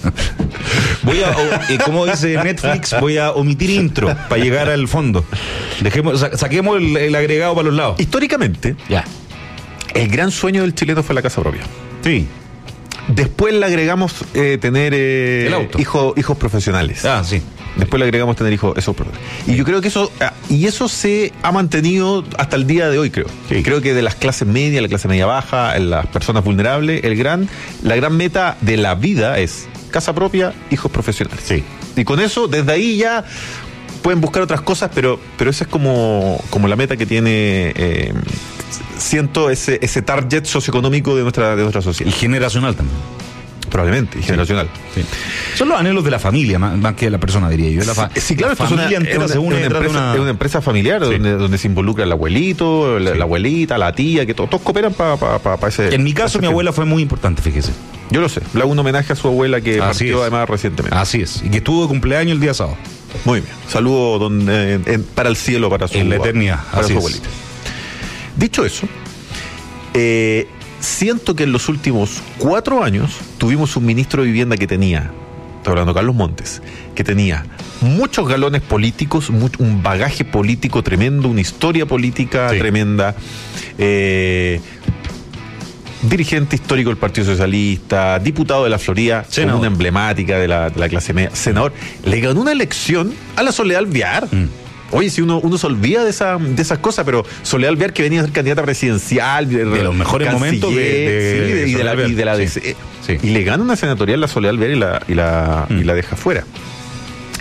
S8: Como dice Netflix, voy a omitir intro para llegar al fondo. Saquemos el agregado para los lados.
S2: Históricamente, el gran sueño del chileno fue la casa propia.
S8: Sí.
S2: Después le agregamos tener hijos profesionales.
S8: Sí.
S2: Después le agregamos tener hijos, y yo creo que eso se ha mantenido hasta el día de hoy, creo. Sí. Creo que de las clases medias, la clase media baja, las personas vulnerables, la gran meta de la vida es casa propia, hijos profesionales.
S8: Sí.
S2: Y con eso, desde ahí ya pueden buscar otras cosas, pero esa es como la meta que tiene, siento ese target socioeconómico de nuestra sociedad.
S8: Y generacional también.
S2: Probablemente, y generacional.
S8: Sí. Son los anhelos de la familia, más que de la persona, diría yo.
S2: Sí, claro,
S8: la familia entera se une detrás de una...
S2: Es una empresa familiar, sí, donde se involucra el abuelito, la abuelita, la tía, que todos cooperan para ese...
S8: En mi caso, mi abuela fue muy importante, fíjese.
S2: Yo lo sé. Le hago un homenaje a su abuela que partió además recientemente.
S8: Así es. Y que estuvo de cumpleaños el día sábado.
S2: Muy bien. Saludo para el cielo, para su...
S8: En la eternidad.
S2: Para su abuelita. Dicho eso, siento que en los últimos 4 años tuvimos un ministro de vivienda que tenía, estoy hablando de Carlos Montes, que tenía muchos galones políticos, un bagaje político tremendo, una historia política tremenda, dirigente histórico del Partido Socialista, diputado de la Florida, como una emblemática de la clase media, senador. Le ganó una elección a la Soledad Alvear. Oye, si uno se olvida de esas cosas, pero Soledad Alvear, que venía a ser candidata presidencial, de
S8: los mejores momentos
S2: y le gana una senatorial la Soledad Alvear y la deja fuera.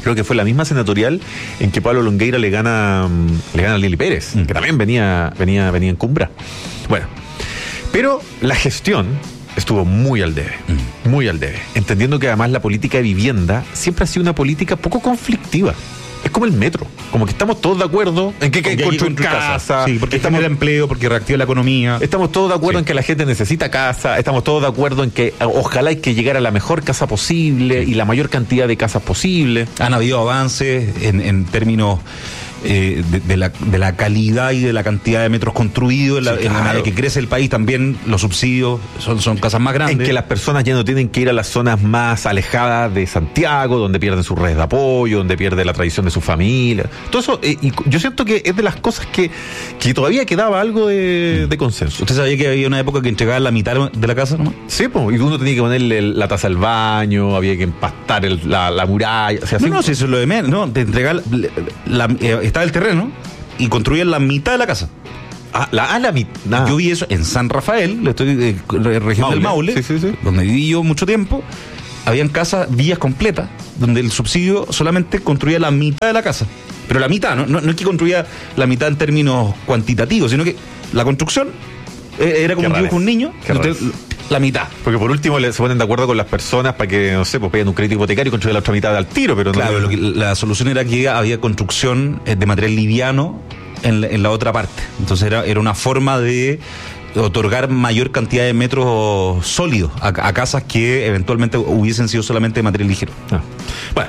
S2: Creo que fue la misma senatorial en que Pablo Longueira le gana a Lili Pérez, que también venía en cumbra. Bueno, pero la gestión estuvo muy al debe, entendiendo que además la política de vivienda siempre ha sido una política poco conflictiva. Es como el metro, como que estamos todos de acuerdo en que hay que construir casa.
S8: Sí, porque genera empleo, porque reactiva la economía.
S2: Estamos todos de acuerdo en que la gente necesita casa, estamos todos de acuerdo en que ojalá hay que llegar a la mejor casa posible y la mayor cantidad de casas posible.
S8: Han habido avances en términos de la calidad y de la cantidad de metros construidos, en la medida que crece el país también los subsidios son casas más grandes.
S2: En que las personas ya no tienen que ir a las zonas más alejadas de Santiago, donde pierden sus redes de apoyo, donde pierde la tradición de su familia. Todo eso, y yo siento que es de las cosas que todavía quedaba algo de consenso.
S8: ¿Usted sabía que había una época que entregaban la mitad de la casa nomás?
S2: Sí, pues, y uno tenía que ponerle la taza al baño, había que empastar la muralla. O sea,
S8: no, si eso es lo de menos, no, te entregaban estaba el terreno y construían la mitad de la casa.
S2: La mitad.
S8: Yo vi eso en San Rafael, región del Maule,
S2: sí.
S8: donde viví yo mucho tiempo. Habían casas, villas completas, donde el subsidio solamente construía la mitad de la casa. Pero la mitad, no es que construía la mitad en términos cuantitativos, sino que la construcción era como un dibujo de un niño. La mitad.
S2: Porque por último se ponen de acuerdo con las personas para que, no sé, pues peguen un crédito hipotecario y construyan la otra mitad al tiro, pero
S8: claro, la solución era que había construcción de material liviano en la otra parte. Entonces era una forma de otorgar mayor cantidad de metros sólidos a casas que eventualmente hubiesen sido solamente de material ligero.
S2: Bueno,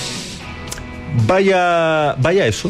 S2: vaya eso.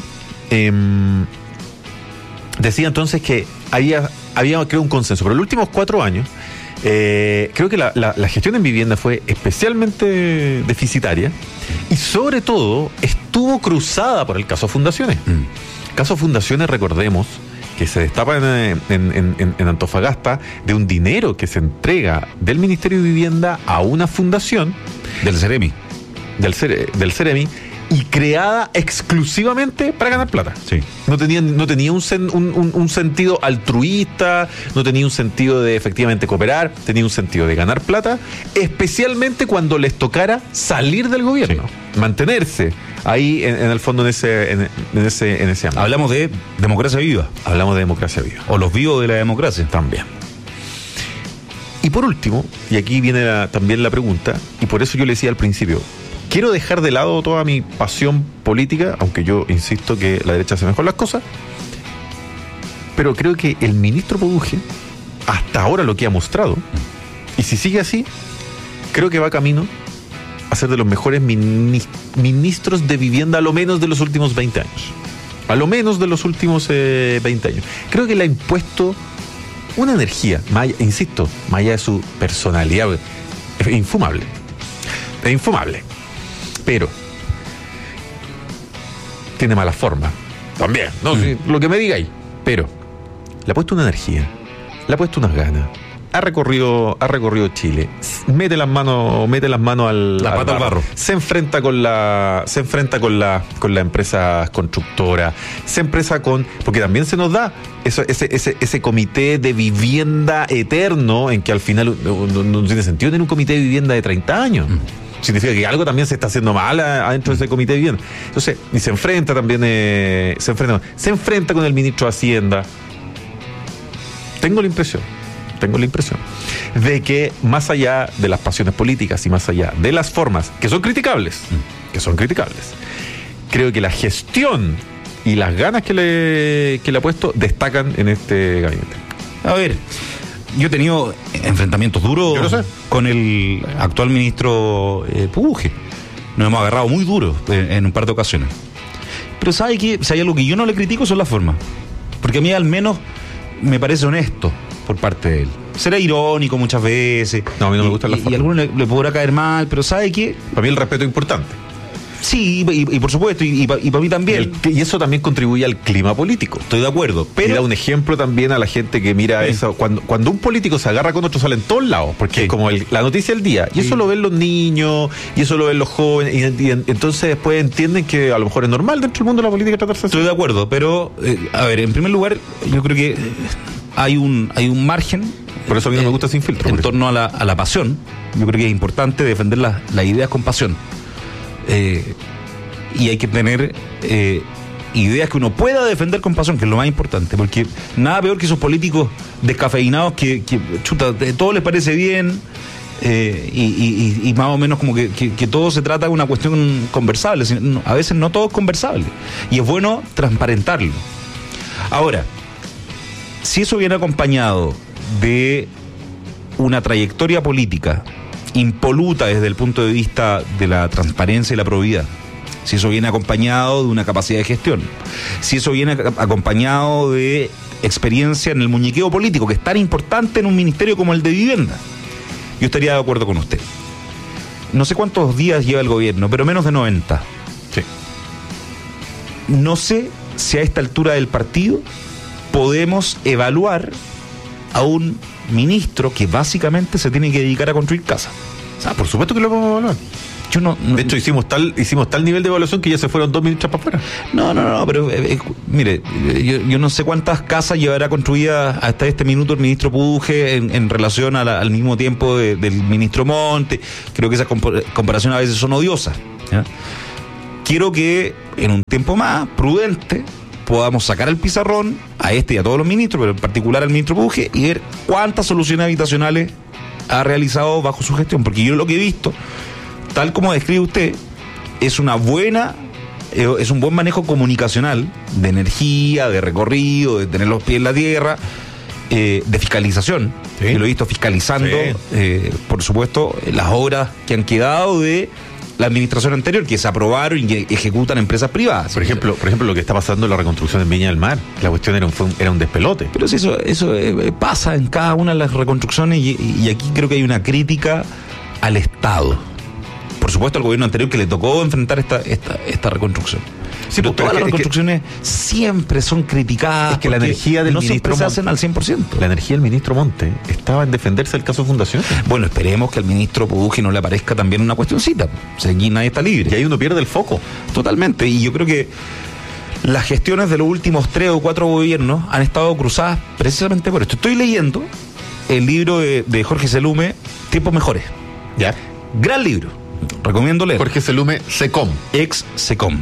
S2: Decía entonces que había creo un consenso, pero en los últimos 4 años creo que la gestión en vivienda fue especialmente deficitaria y sobre todo estuvo cruzada por el caso Fundaciones. Caso Fundaciones, recordemos, que se destapa en Antofagasta de un dinero que se entrega del Ministerio de Vivienda a una fundación
S8: del Ceremi.
S2: Del Ceremi, y creada exclusivamente para ganar plata.
S8: Sí.
S2: No tenía un sentido altruista, no tenía un sentido de efectivamente cooperar, tenía un sentido de ganar plata, especialmente cuando les tocara salir del gobierno, mantenerse ahí en el fondo en ese ámbito.
S8: Hablamos de democracia viva.
S2: Hablamos de democracia viva.
S8: O los vivos de la democracia.
S2: También. Y por último, y aquí viene también la pregunta, y por eso yo le decía al principio, quiero dejar de lado toda mi pasión política, aunque yo insisto que la derecha hace mejor las cosas, pero creo que el ministro Poduje, hasta ahora lo que ha mostrado, y si sigue así, creo que va camino a ser de los mejores ministros de vivienda, a lo menos de los últimos 20 años. A lo menos de los últimos 20 años. Creo que le ha impuesto una energía, insisto, más allá de su personalidad, es infumable. Es infumable. Pero tiene mala forma también, ¿no? Sí, lo que me digáis, pero le ha puesto una energía, le ha puesto unas ganas, ha recorrido Chile, mete las manos al barro, se enfrenta con las empresas constructoras, porque también se nos da ese comité de vivienda eterno, en que al final no tiene sentido tener un comité de vivienda de 30 años. Significa que algo también se está haciendo mal adentro de ese comité de vivienda. Entonces, y se enfrenta también, se enfrenta con el ministro de Hacienda. Tengo la impresión de que más allá de las pasiones políticas y más allá de las formas, que son criticables, creo que la gestión y las ganas que le ha puesto destacan en este gabinete.
S8: A ver, yo he tenido enfrentamientos duros con el actual ministro Poduje. Nos hemos agarrado muy duro en un par de ocasiones. Pero ¿sabe qué? Si hay algo que yo no le critico son las formas. Porque a mí al menos me parece honesto por parte de él. Será irónico muchas veces.
S2: No, a mí no me gustan las formas.
S8: Y a algunos le podrá caer mal, pero ¿sabe qué?
S2: Para mí el respeto es importante.
S8: Sí, y por supuesto, y para mí también.
S2: Y eso también contribuye al clima político.
S8: Estoy de acuerdo. Pero
S2: y da un ejemplo también a la gente que mira eso. Cuando un político se agarra con otro, sale en todos lados, porque es como la noticia del día. Y eso lo ven los niños, y eso lo ven los jóvenes, y entonces después entienden que a lo mejor es normal dentro del mundo de la política tratarse así.
S8: Estoy de acuerdo, pero, a ver, en primer lugar, yo creo que hay un margen.
S2: Por eso a mí no me gusta Sin Filtro.
S8: En torno a la pasión. Yo creo que es importante defender las ideas con pasión. y hay que tener ideas que uno pueda defender con pasión, que es lo más importante, porque nada peor que esos políticos descafeinados que chuta, todo les parece bien, y más o menos como que todo se trata de una cuestión conversable. A veces no todo es conversable, y es bueno transparentarlo. Ahora, si eso viene acompañado de una trayectoria política impoluta desde el punto de vista de la transparencia y la probidad, si eso viene acompañado de una capacidad de gestión, si eso viene acompañado de experiencia en el muñequeo político, que es tan importante en un ministerio como el de Vivienda, yo estaría de acuerdo con usted. No sé cuántos días lleva el gobierno, pero menos de 90.
S2: Sí.
S8: No sé si a esta altura del partido podemos evaluar a un ministro que básicamente se tiene que dedicar a construir casas.
S2: O sea, por supuesto que lo podemos evaluar. De hecho, hicimos tal nivel de evaluación que ya se fueron 2 ministros para afuera.
S8: No, pero mire, yo no sé cuántas casas llevará construidas hasta este minuto el ministro Puje en relación al mismo tiempo del ministro Monte. Creo que esas comparaciones a veces son odiosas, ¿ya? Quiero que en un tiempo más prudente podamos sacar el pizarrón a este y a todos los ministros, pero en particular al ministro Puje, y ver cuántas soluciones habitacionales ha realizado bajo su gestión, porque yo lo que he visto, tal como describe usted, es un buen manejo comunicacional de energía, de recorrido, de tener los pies en la tierra, de fiscalización. Sí. Yo lo he visto fiscalizando, sí, por supuesto, las obras que han quedado de la administración anterior, que se aprobaron y que ejecutan empresas privadas.
S2: Por ejemplo, lo que está pasando en la reconstrucción en Viña del Mar, la cuestión era un despelote.
S8: Pero si eso pasa en cada una de las reconstrucciones, y aquí creo que hay una crítica al Estado. Por supuesto, al gobierno anterior, que le tocó enfrentar esta reconstrucción. Sí, pero todas las reconstrucciones siempre son criticadas.
S2: Es que la energía del ministro
S8: se hacen al 100%.
S2: La energía del ministro Monte estaba en defenderse del caso Fundación.
S8: Bueno, esperemos que al ministro Puje no le aparezca también una cuestioncita. O sea, aquí nadie está libre.
S2: Y ahí uno pierde el foco.
S8: Totalmente. Y yo creo que las gestiones de los últimos 3 o 4 gobiernos han estado cruzadas precisamente por esto. Estoy leyendo el libro de Jorge Selume, Tiempos Mejores.
S2: Ya.
S8: Gran libro. Recomiendo leer.
S2: Jorge Selume, SECOM.
S8: Ex SECOM.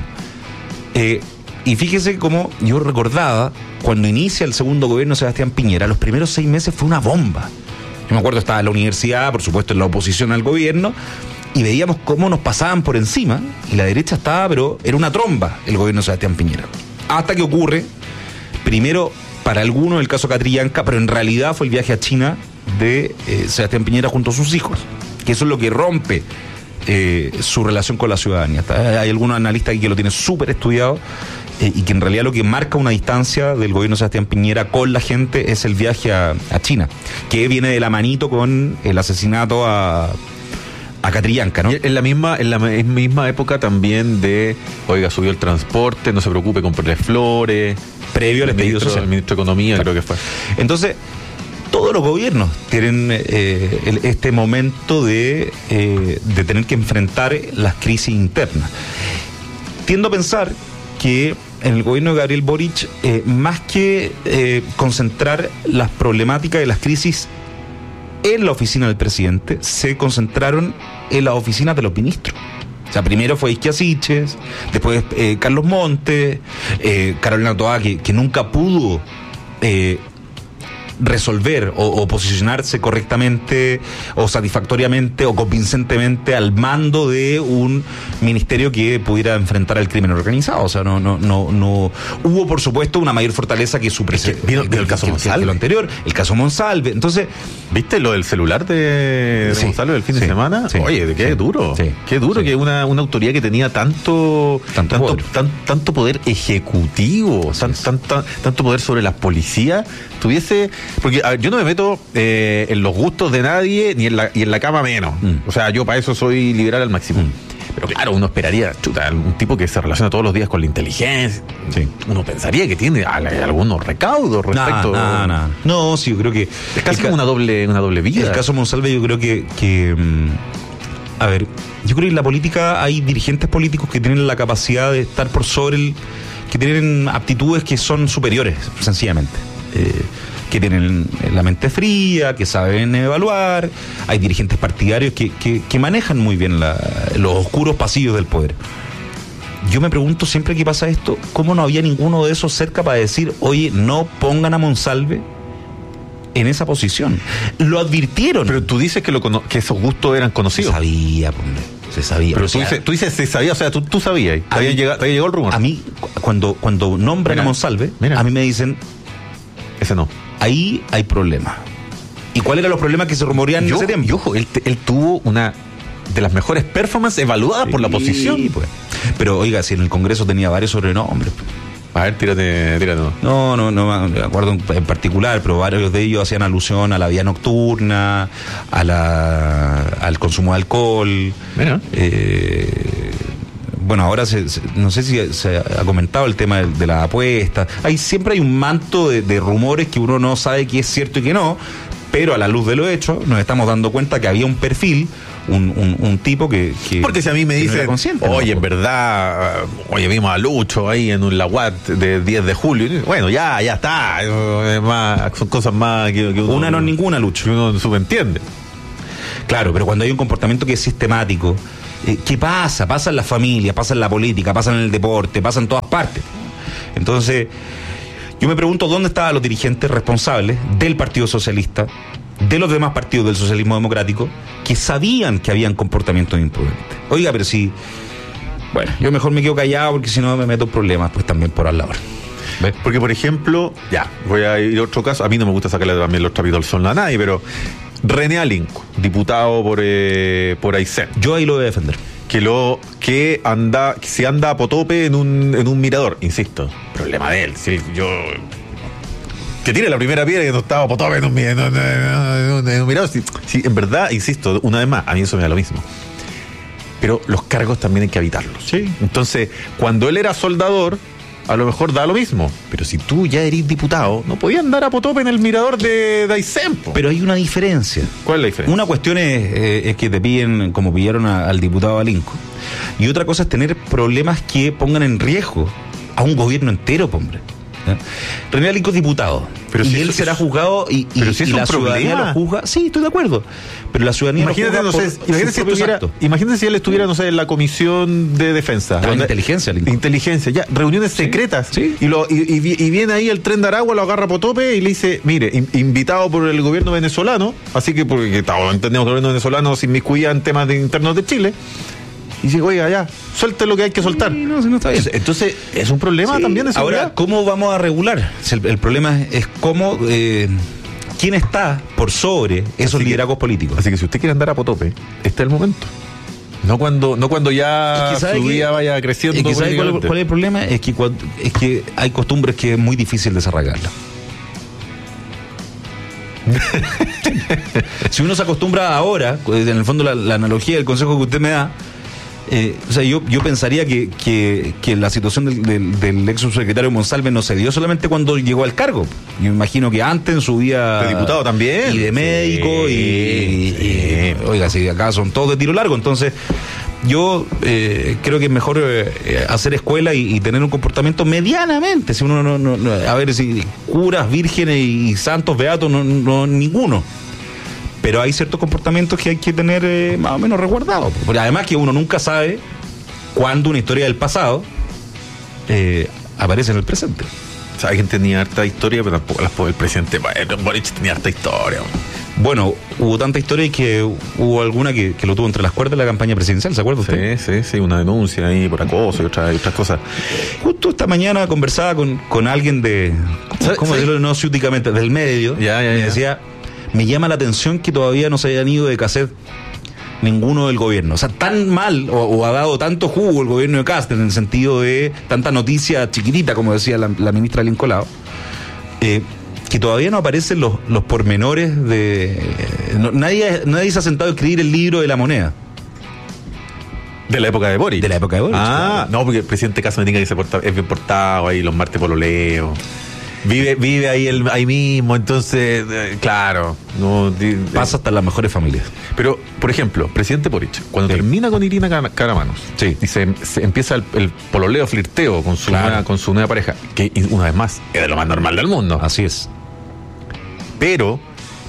S8: Y fíjese cómo yo recordaba cuando inicia el segundo gobierno de Sebastián Piñera, los primeros 6 meses fue una bomba. Yo me acuerdo, estaba en la universidad, por supuesto en la oposición al gobierno, y veíamos cómo nos pasaban por encima, y la derecha estaba, pero era una tromba el gobierno de Sebastián Piñera. Hasta que ocurre, primero para algunos el caso Catrillanca, pero en realidad fue el viaje a China de Sebastián Piñera junto a sus hijos, que eso es lo que rompe su relación con la ciudadanía. Hay algunos analistas que lo tienen súper estudiado, y que en realidad lo que marca una distancia del gobierno de Sebastián Piñera con la gente es el viaje a China, que viene de la manito con el asesinato a Catrillanca, ¿no?
S2: Y en la misma época también de, oiga, subió el transporte, no se preocupe, comprarle flores,
S8: previo al estallido social.
S2: El ministro de Economía, claro, creo que fue.
S8: Entonces, todos los gobiernos tienen este momento de tener que enfrentar las crisis internas. Tiendo a pensar que en el gobierno de Gabriel Boric, más que concentrar las problemáticas y las crisis en la oficina del presidente, se concentraron en las oficinas de los ministros. O sea, primero fue Isquia Siches, después Carlos Montes, Carolina Toá, que nunca pudo resolver o posicionarse correctamente o satisfactoriamente o convincentemente al mando de un ministerio que pudiera enfrentar al crimen organizado. O sea, no hubo, por supuesto, una mayor fortaleza que su presidente.
S2: Vino el caso Monsalve.
S8: Lo anterior, el caso Monsalve. Entonces,
S2: ¿viste lo del celular de Monsalve del fin de semana?
S8: Sí,
S2: oye, qué duro. Sí, qué duro que una autoridad que tenía tanto poder ejecutivo, tanto poder sobre las policías, tuviese. Porque yo no me meto en los gustos de nadie ni en la cama menos. O sea, yo para eso soy liberal al máximo. Pero claro, uno esperaría, un tipo que se relaciona todos los días con la inteligencia. Sí. Uno pensaría que tiene algunos recaudos respecto.
S8: No, sí, yo creo que
S2: es casi como una doble vía.
S8: El caso Monsalve, yo creo que a ver, yo creo que en la política hay dirigentes políticos que tienen la capacidad de estar por sobre que tienen aptitudes que son superiores, sencillamente. Que tienen la mente fría, que saben evaluar. Hay dirigentes partidarios que manejan muy bien los oscuros pasillos del poder. yo me pregunto siempre que pasa esto, ¿cómo no había ninguno de esos cerca para decir, oye, no pongan a Monsalve en esa posición? Lo advirtieron.
S2: Pero tú dices que esos gustos eran conocidos.
S8: Se sabía.
S2: Pero tú dices se sabía, o sea, tú sabías. Te había llegado el rumor.
S8: A mí, cuando nombran a Monsalve, a mí me dicen,
S2: ese no.
S8: Ahí hay problemas. ¿Y cuáles eran los problemas que se rumorean en ese tiempo?
S2: Y ojo, él tuvo una de las mejores performances evaluadas por la oposición.
S8: Pues. Pero oiga, si en el Congreso tenía varios sobrenombres.
S2: A ver, tírate.
S8: No me acuerdo en particular, pero varios de ellos hacían alusión a la vida nocturna, al consumo de alcohol.
S2: Mira.
S8: Bueno, ahora no sé si se ha comentado el tema de las apuestas. Siempre hay un manto de rumores que uno no sabe qué es cierto y qué no, pero a la luz de lo hecho nos estamos dando cuenta que había un perfil, un tipo que
S2: porque si a mí me dicen, oye, en verdad, vimos a Lucho ahí en un Laguat de 10 de julio, bueno, ya está, son cosas más que uno,
S8: una no es ninguna, Lucho,
S2: que uno subentiende.
S8: Claro, pero cuando hay un comportamiento que es sistemático, ¿qué pasa? Pasa en la familia, pasa en la política, pasa en el deporte, pasa en todas partes. Entonces, yo me pregunto dónde estaban los dirigentes responsables del Partido Socialista, de los demás partidos del socialismo democrático, que sabían que habían comportamientos imprudentes. Oiga, pero si... Bueno, yo mejor me quedo callado porque si no me meto en problemas, pues también por al lado.
S2: ¿Ves? Porque, por ejemplo, voy a ir a otro caso. A mí no me gusta sacarle también los trapitos al sol a nadie, pero René Alinco, diputado por Aysén.
S8: Yo ahí lo voy a defender.
S2: Que se anda a potope en un mirador, insisto, problema de él. Si que tire la primera piedra que no estaba a potope en un mirador. Si en verdad, insisto, una vez más, a mí eso me da lo mismo. Pero los cargos también hay que evitarlos.
S8: Sí.
S2: Entonces, cuando él era soldador, a lo mejor da lo mismo. Pero si tú ya eres diputado, no podías andar a potope en el mirador de Aysén.
S8: Pero hay una diferencia.
S2: ¿Cuál es la diferencia?
S8: Una cuestión es que te piden, como pillaron al diputado Alinco. Y otra cosa es tener problemas que pongan en riesgo a un gobierno entero, hombre. René Alinco es diputado, pero y él será juzgado y la ciudadanía lo juzga. Sí, estoy de acuerdo, pero la ciudadanía
S2: imagínate si él estuviera, no sé, en la comisión de defensa, inteligencia, ya, reuniones secretas,
S8: ¿sí?
S2: y viene ahí el tren de Aragua, lo agarra potope y le dice, mire, invitado por el gobierno venezolano, así que porque entendemos que el gobierno venezolano se inmiscuía en temas internos de Chile. Y dice, oiga, ya, suelte lo que hay que soltar.
S8: Sí, no está bien.
S2: Entonces, es un problema también de seguridad.
S8: Ahora, ¿cómo vamos a regular? El problema es cómo, quién está por sobre esos liderazgos políticos.
S2: Así que si usted quiere andar a potope, este es el momento. No cuando ya su vida vaya creciendo.
S8: Es que ¿sabe cuál es el problema? Es que hay costumbres que es muy difícil desarraigarlas. Si uno se acostumbra ahora, en el fondo la analogía del consejo que usted me da, yo pensaría que la situación del ex subsecretario Monsalve no se dio solamente cuando llegó al cargo. Yo imagino que antes en su vida
S2: de diputado también
S8: y de médico y oiga, si acá son todos de tiro largo, entonces yo creo que es mejor hacer escuela y tener un comportamiento medianamente. Si uno no a ver, si curas, vírgenes y santos beatos, no ninguno. Pero hay ciertos comportamientos que hay que tener más o menos resguardados. Porque además que uno nunca sabe cuándo una historia del pasado aparece en el presente.
S2: ¿Sabes quién tenía harta historia? Pero tampoco el presidente Boric tenía harta historia.
S8: Bueno, hubo tanta historia y que hubo alguna que lo tuvo entre las cuerdas de la campaña presidencial, ¿se acuerda usted? Sí, una denuncia ahí por acoso y otras cosas. Justo esta mañana conversaba con alguien de, ¿cómo decirlo? No ciúticamente, del medio.
S2: Ya.
S8: Decía, me llama la atención que todavía no se hayan ido de cassette ninguno del gobierno. O sea, tan mal o ha dado tanto jugo el gobierno de Cast en el sentido de tanta noticia chiquitita, como decía la ministra Lincolao, que todavía no aparecen los pormenores de... Nadie se ha sentado a escribir el libro de la moneda.
S2: De la época de Boric.
S8: De la época de Boric.
S2: Ah, claro. No, porque el presidente Cast me diga que es bien portado ahí, los martes pololeo. Vive ahí mismo, entonces, claro.
S8: Pasa hasta las mejores familias.
S2: Pero, por ejemplo, presidente Boric, cuando termina con Irina Caramanos, y se empieza el pololeo, flirteo con su nueva pareja, que una vez más es de lo más normal del mundo.
S8: Así es.
S2: Pero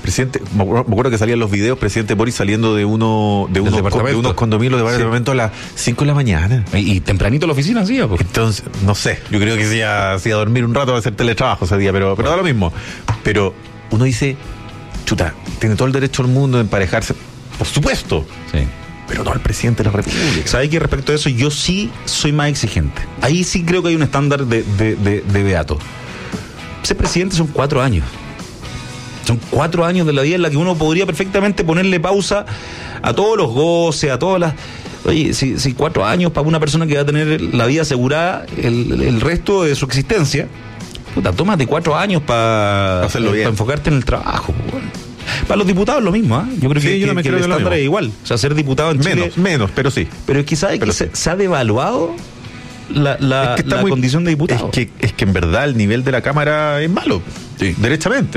S2: presidente, me acuerdo que salían los videos, presidente Boric saliendo de unos condominios de varios departamentos a las 5 de la mañana.
S8: Y tempranito a la oficina hacía, pues.
S2: Entonces, no sé, yo creo que se iba a dormir un rato a hacer teletrabajo ese día, pero da lo mismo. Pero uno dice, chuta, tiene todo el derecho del mundo de emparejarse, por supuesto.
S8: Sí.
S2: Pero no el presidente de la República.
S8: ¿Sabes que respecto a eso yo sí soy más exigente? Ahí sí creo que hay un estándar de beato. Ser presidente son 4 años. Son 4 años de la vida en la que uno podría perfectamente ponerle pausa a todos los goces, a todas las... Oye, si 4 años para una persona que va a tener la vida asegurada el resto de su existencia, puta, tómate 4 años para enfocarte en el trabajo. Bueno. Para los diputados lo mismo, ¿eh? Yo creo que el estándar es igual. O sea, ser diputado en Chile...
S2: Menos, pero sí.
S8: Pero es que ¿sabes que se ha devaluado la condición de diputado?
S2: Es que en verdad el nivel de la Cámara es malo. Sí. Derechamente.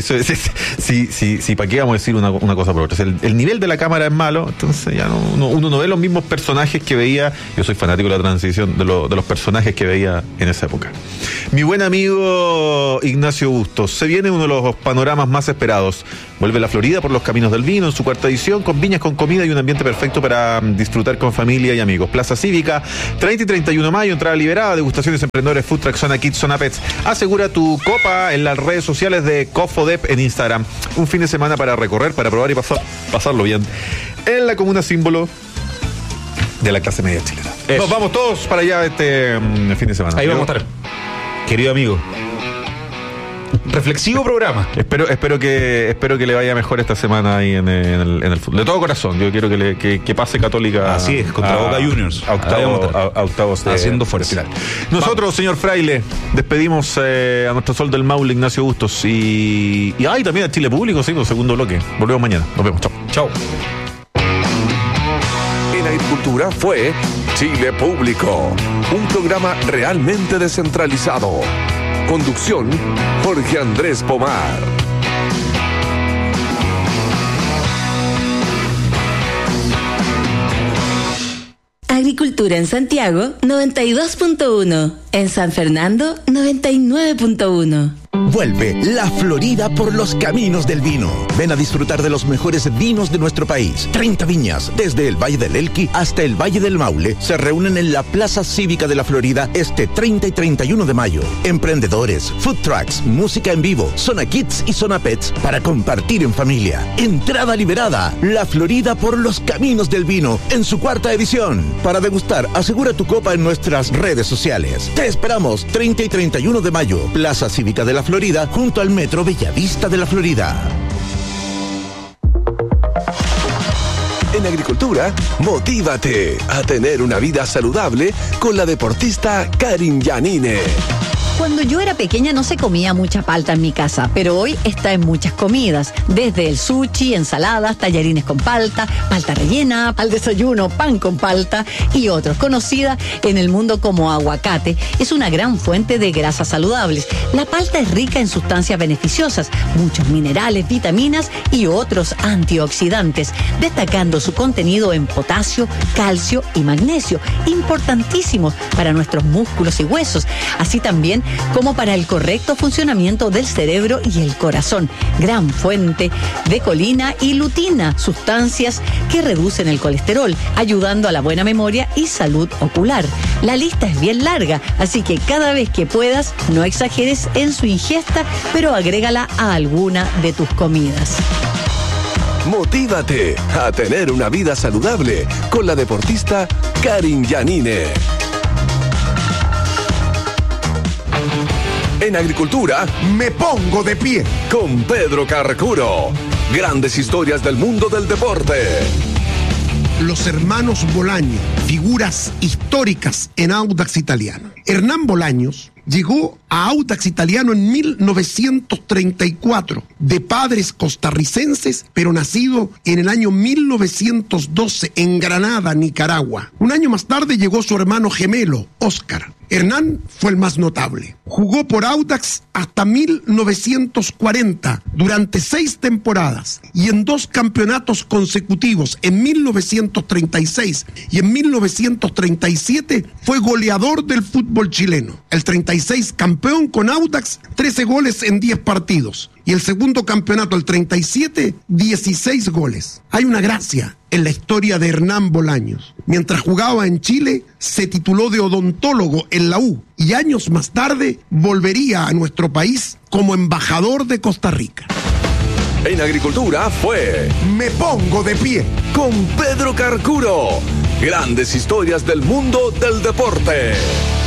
S2: Si para qué vamos a decir una cosa por otra. El nivel de la Cámara es malo, entonces ya uno no ve los mismos personajes que veía. Yo soy fanático de la transición, de los personajes que veía en esa época. Mi buen amigo Ignacio Bustos, se viene uno de los panoramas más esperados. Vuelve la Florida por los caminos del vino en su 4ª edición, con viñas con comida y un ambiente perfecto para disfrutar con familia y amigos. Plaza Cívica, 30 y 31 de mayo, entrada liberada, degustaciones, emprendedores, food truck, zona kids, zona pets. Asegura tu copa en las redes sociales de Cofodep en Instagram. Un fin de semana para recorrer, para probar y pasarlo bien en la comuna símbolo de la clase media chilena. Nos vamos todos para allá este fin de semana.
S8: Ahí vamos a estar, querido amigo. Reflexivo programa.
S2: Espero que le vaya mejor esta semana ahí en el fútbol. De todo corazón, yo quiero que pase Católica.
S8: Así es, contra Boca Juniors.
S2: A octavos
S8: haciendo fuerza.
S2: Nosotros, señor Fraile, despedimos a nuestro sol del Maule, Ignacio Bustos. Y también a Chile Público, sí, segundo bloque. Volvemos mañana. Nos vemos. Chao.
S7: En Agricultura fue Chile Público, un programa realmente descentralizado. Conducción, Jorge Andrés Pomar.
S6: Agricultura en Santiago, 92.1. En San Fernando, 99.1.
S5: Vuelve la Florida por los caminos del vino. Ven a disfrutar de los mejores vinos de nuestro país. 30 viñas, desde el Valle del Elqui hasta el Valle del Maule, se reúnen en la Plaza Cívica de la Florida este 30 y 31 de mayo. Emprendedores, food trucks, música en vivo, zona kids y zona pets para compartir en familia. Entrada liberada. La Florida por los caminos del vino en su 4ª edición. Para degustar, asegura tu copa en nuestras redes sociales. Te esperamos 30 y 31 de mayo. Plaza Cívica de la Florida, junto al Metro Bellavista de la Florida.
S7: En Agricultura, motívate a tener una vida saludable con la deportista Karin Yanine.
S9: Cuando yo era pequeña no se comía mucha palta en mi casa, pero hoy está en muchas comidas, desde el sushi, ensaladas, tallarines con palta, palta rellena, al desayuno, pan con palta y otros. Conocida en el mundo como aguacate, es una gran fuente de grasas saludables. La palta es rica en sustancias beneficiosas, muchos minerales, vitaminas y otros antioxidantes, destacando su contenido en potasio, calcio y magnesio, importantísimos para nuestros músculos y huesos, así también como para el correcto funcionamiento del cerebro y el corazón. Gran fuente de colina y lutina, sustancias que reducen el colesterol, ayudando a la buena memoria y salud ocular. La lista es bien larga, así que cada vez que puedas, no exageres en su ingesta, pero agrégala a alguna de tus comidas.
S7: Motívate a tener una vida saludable con la deportista Karin Yanine. En Agricultura,
S10: me pongo de pie
S7: con Pedro Carcuro. Grandes historias del mundo del deporte.
S10: Los hermanos Bolaño, figuras históricas en Audax Italiano. Hernán Bolaños llegó a Audax Italiano en 1934, de padres costarricenses, pero nacido en el año 1912 en Granada, Nicaragua. Un año más tarde llegó su hermano gemelo, Óscar. Hernán fue el más notable. Jugó por Audax hasta 1940, durante 6 temporadas y en 2 campeonatos consecutivos. En 1936 y en 1937 fue goleador del fútbol chileno. El 36 36, campeón con Audax, 13 goles en 10 partidos. Y el segundo campeonato, el 37, 16 goles. Hay una gracia en la historia de Hernán Bolaños. Mientras jugaba en Chile, se tituló de odontólogo en la U y años más tarde volvería a nuestro país como embajador de Costa Rica.
S7: En Agricultura fue
S10: Me pongo de pie
S7: con Pedro Carcuro. Grandes historias del mundo del deporte.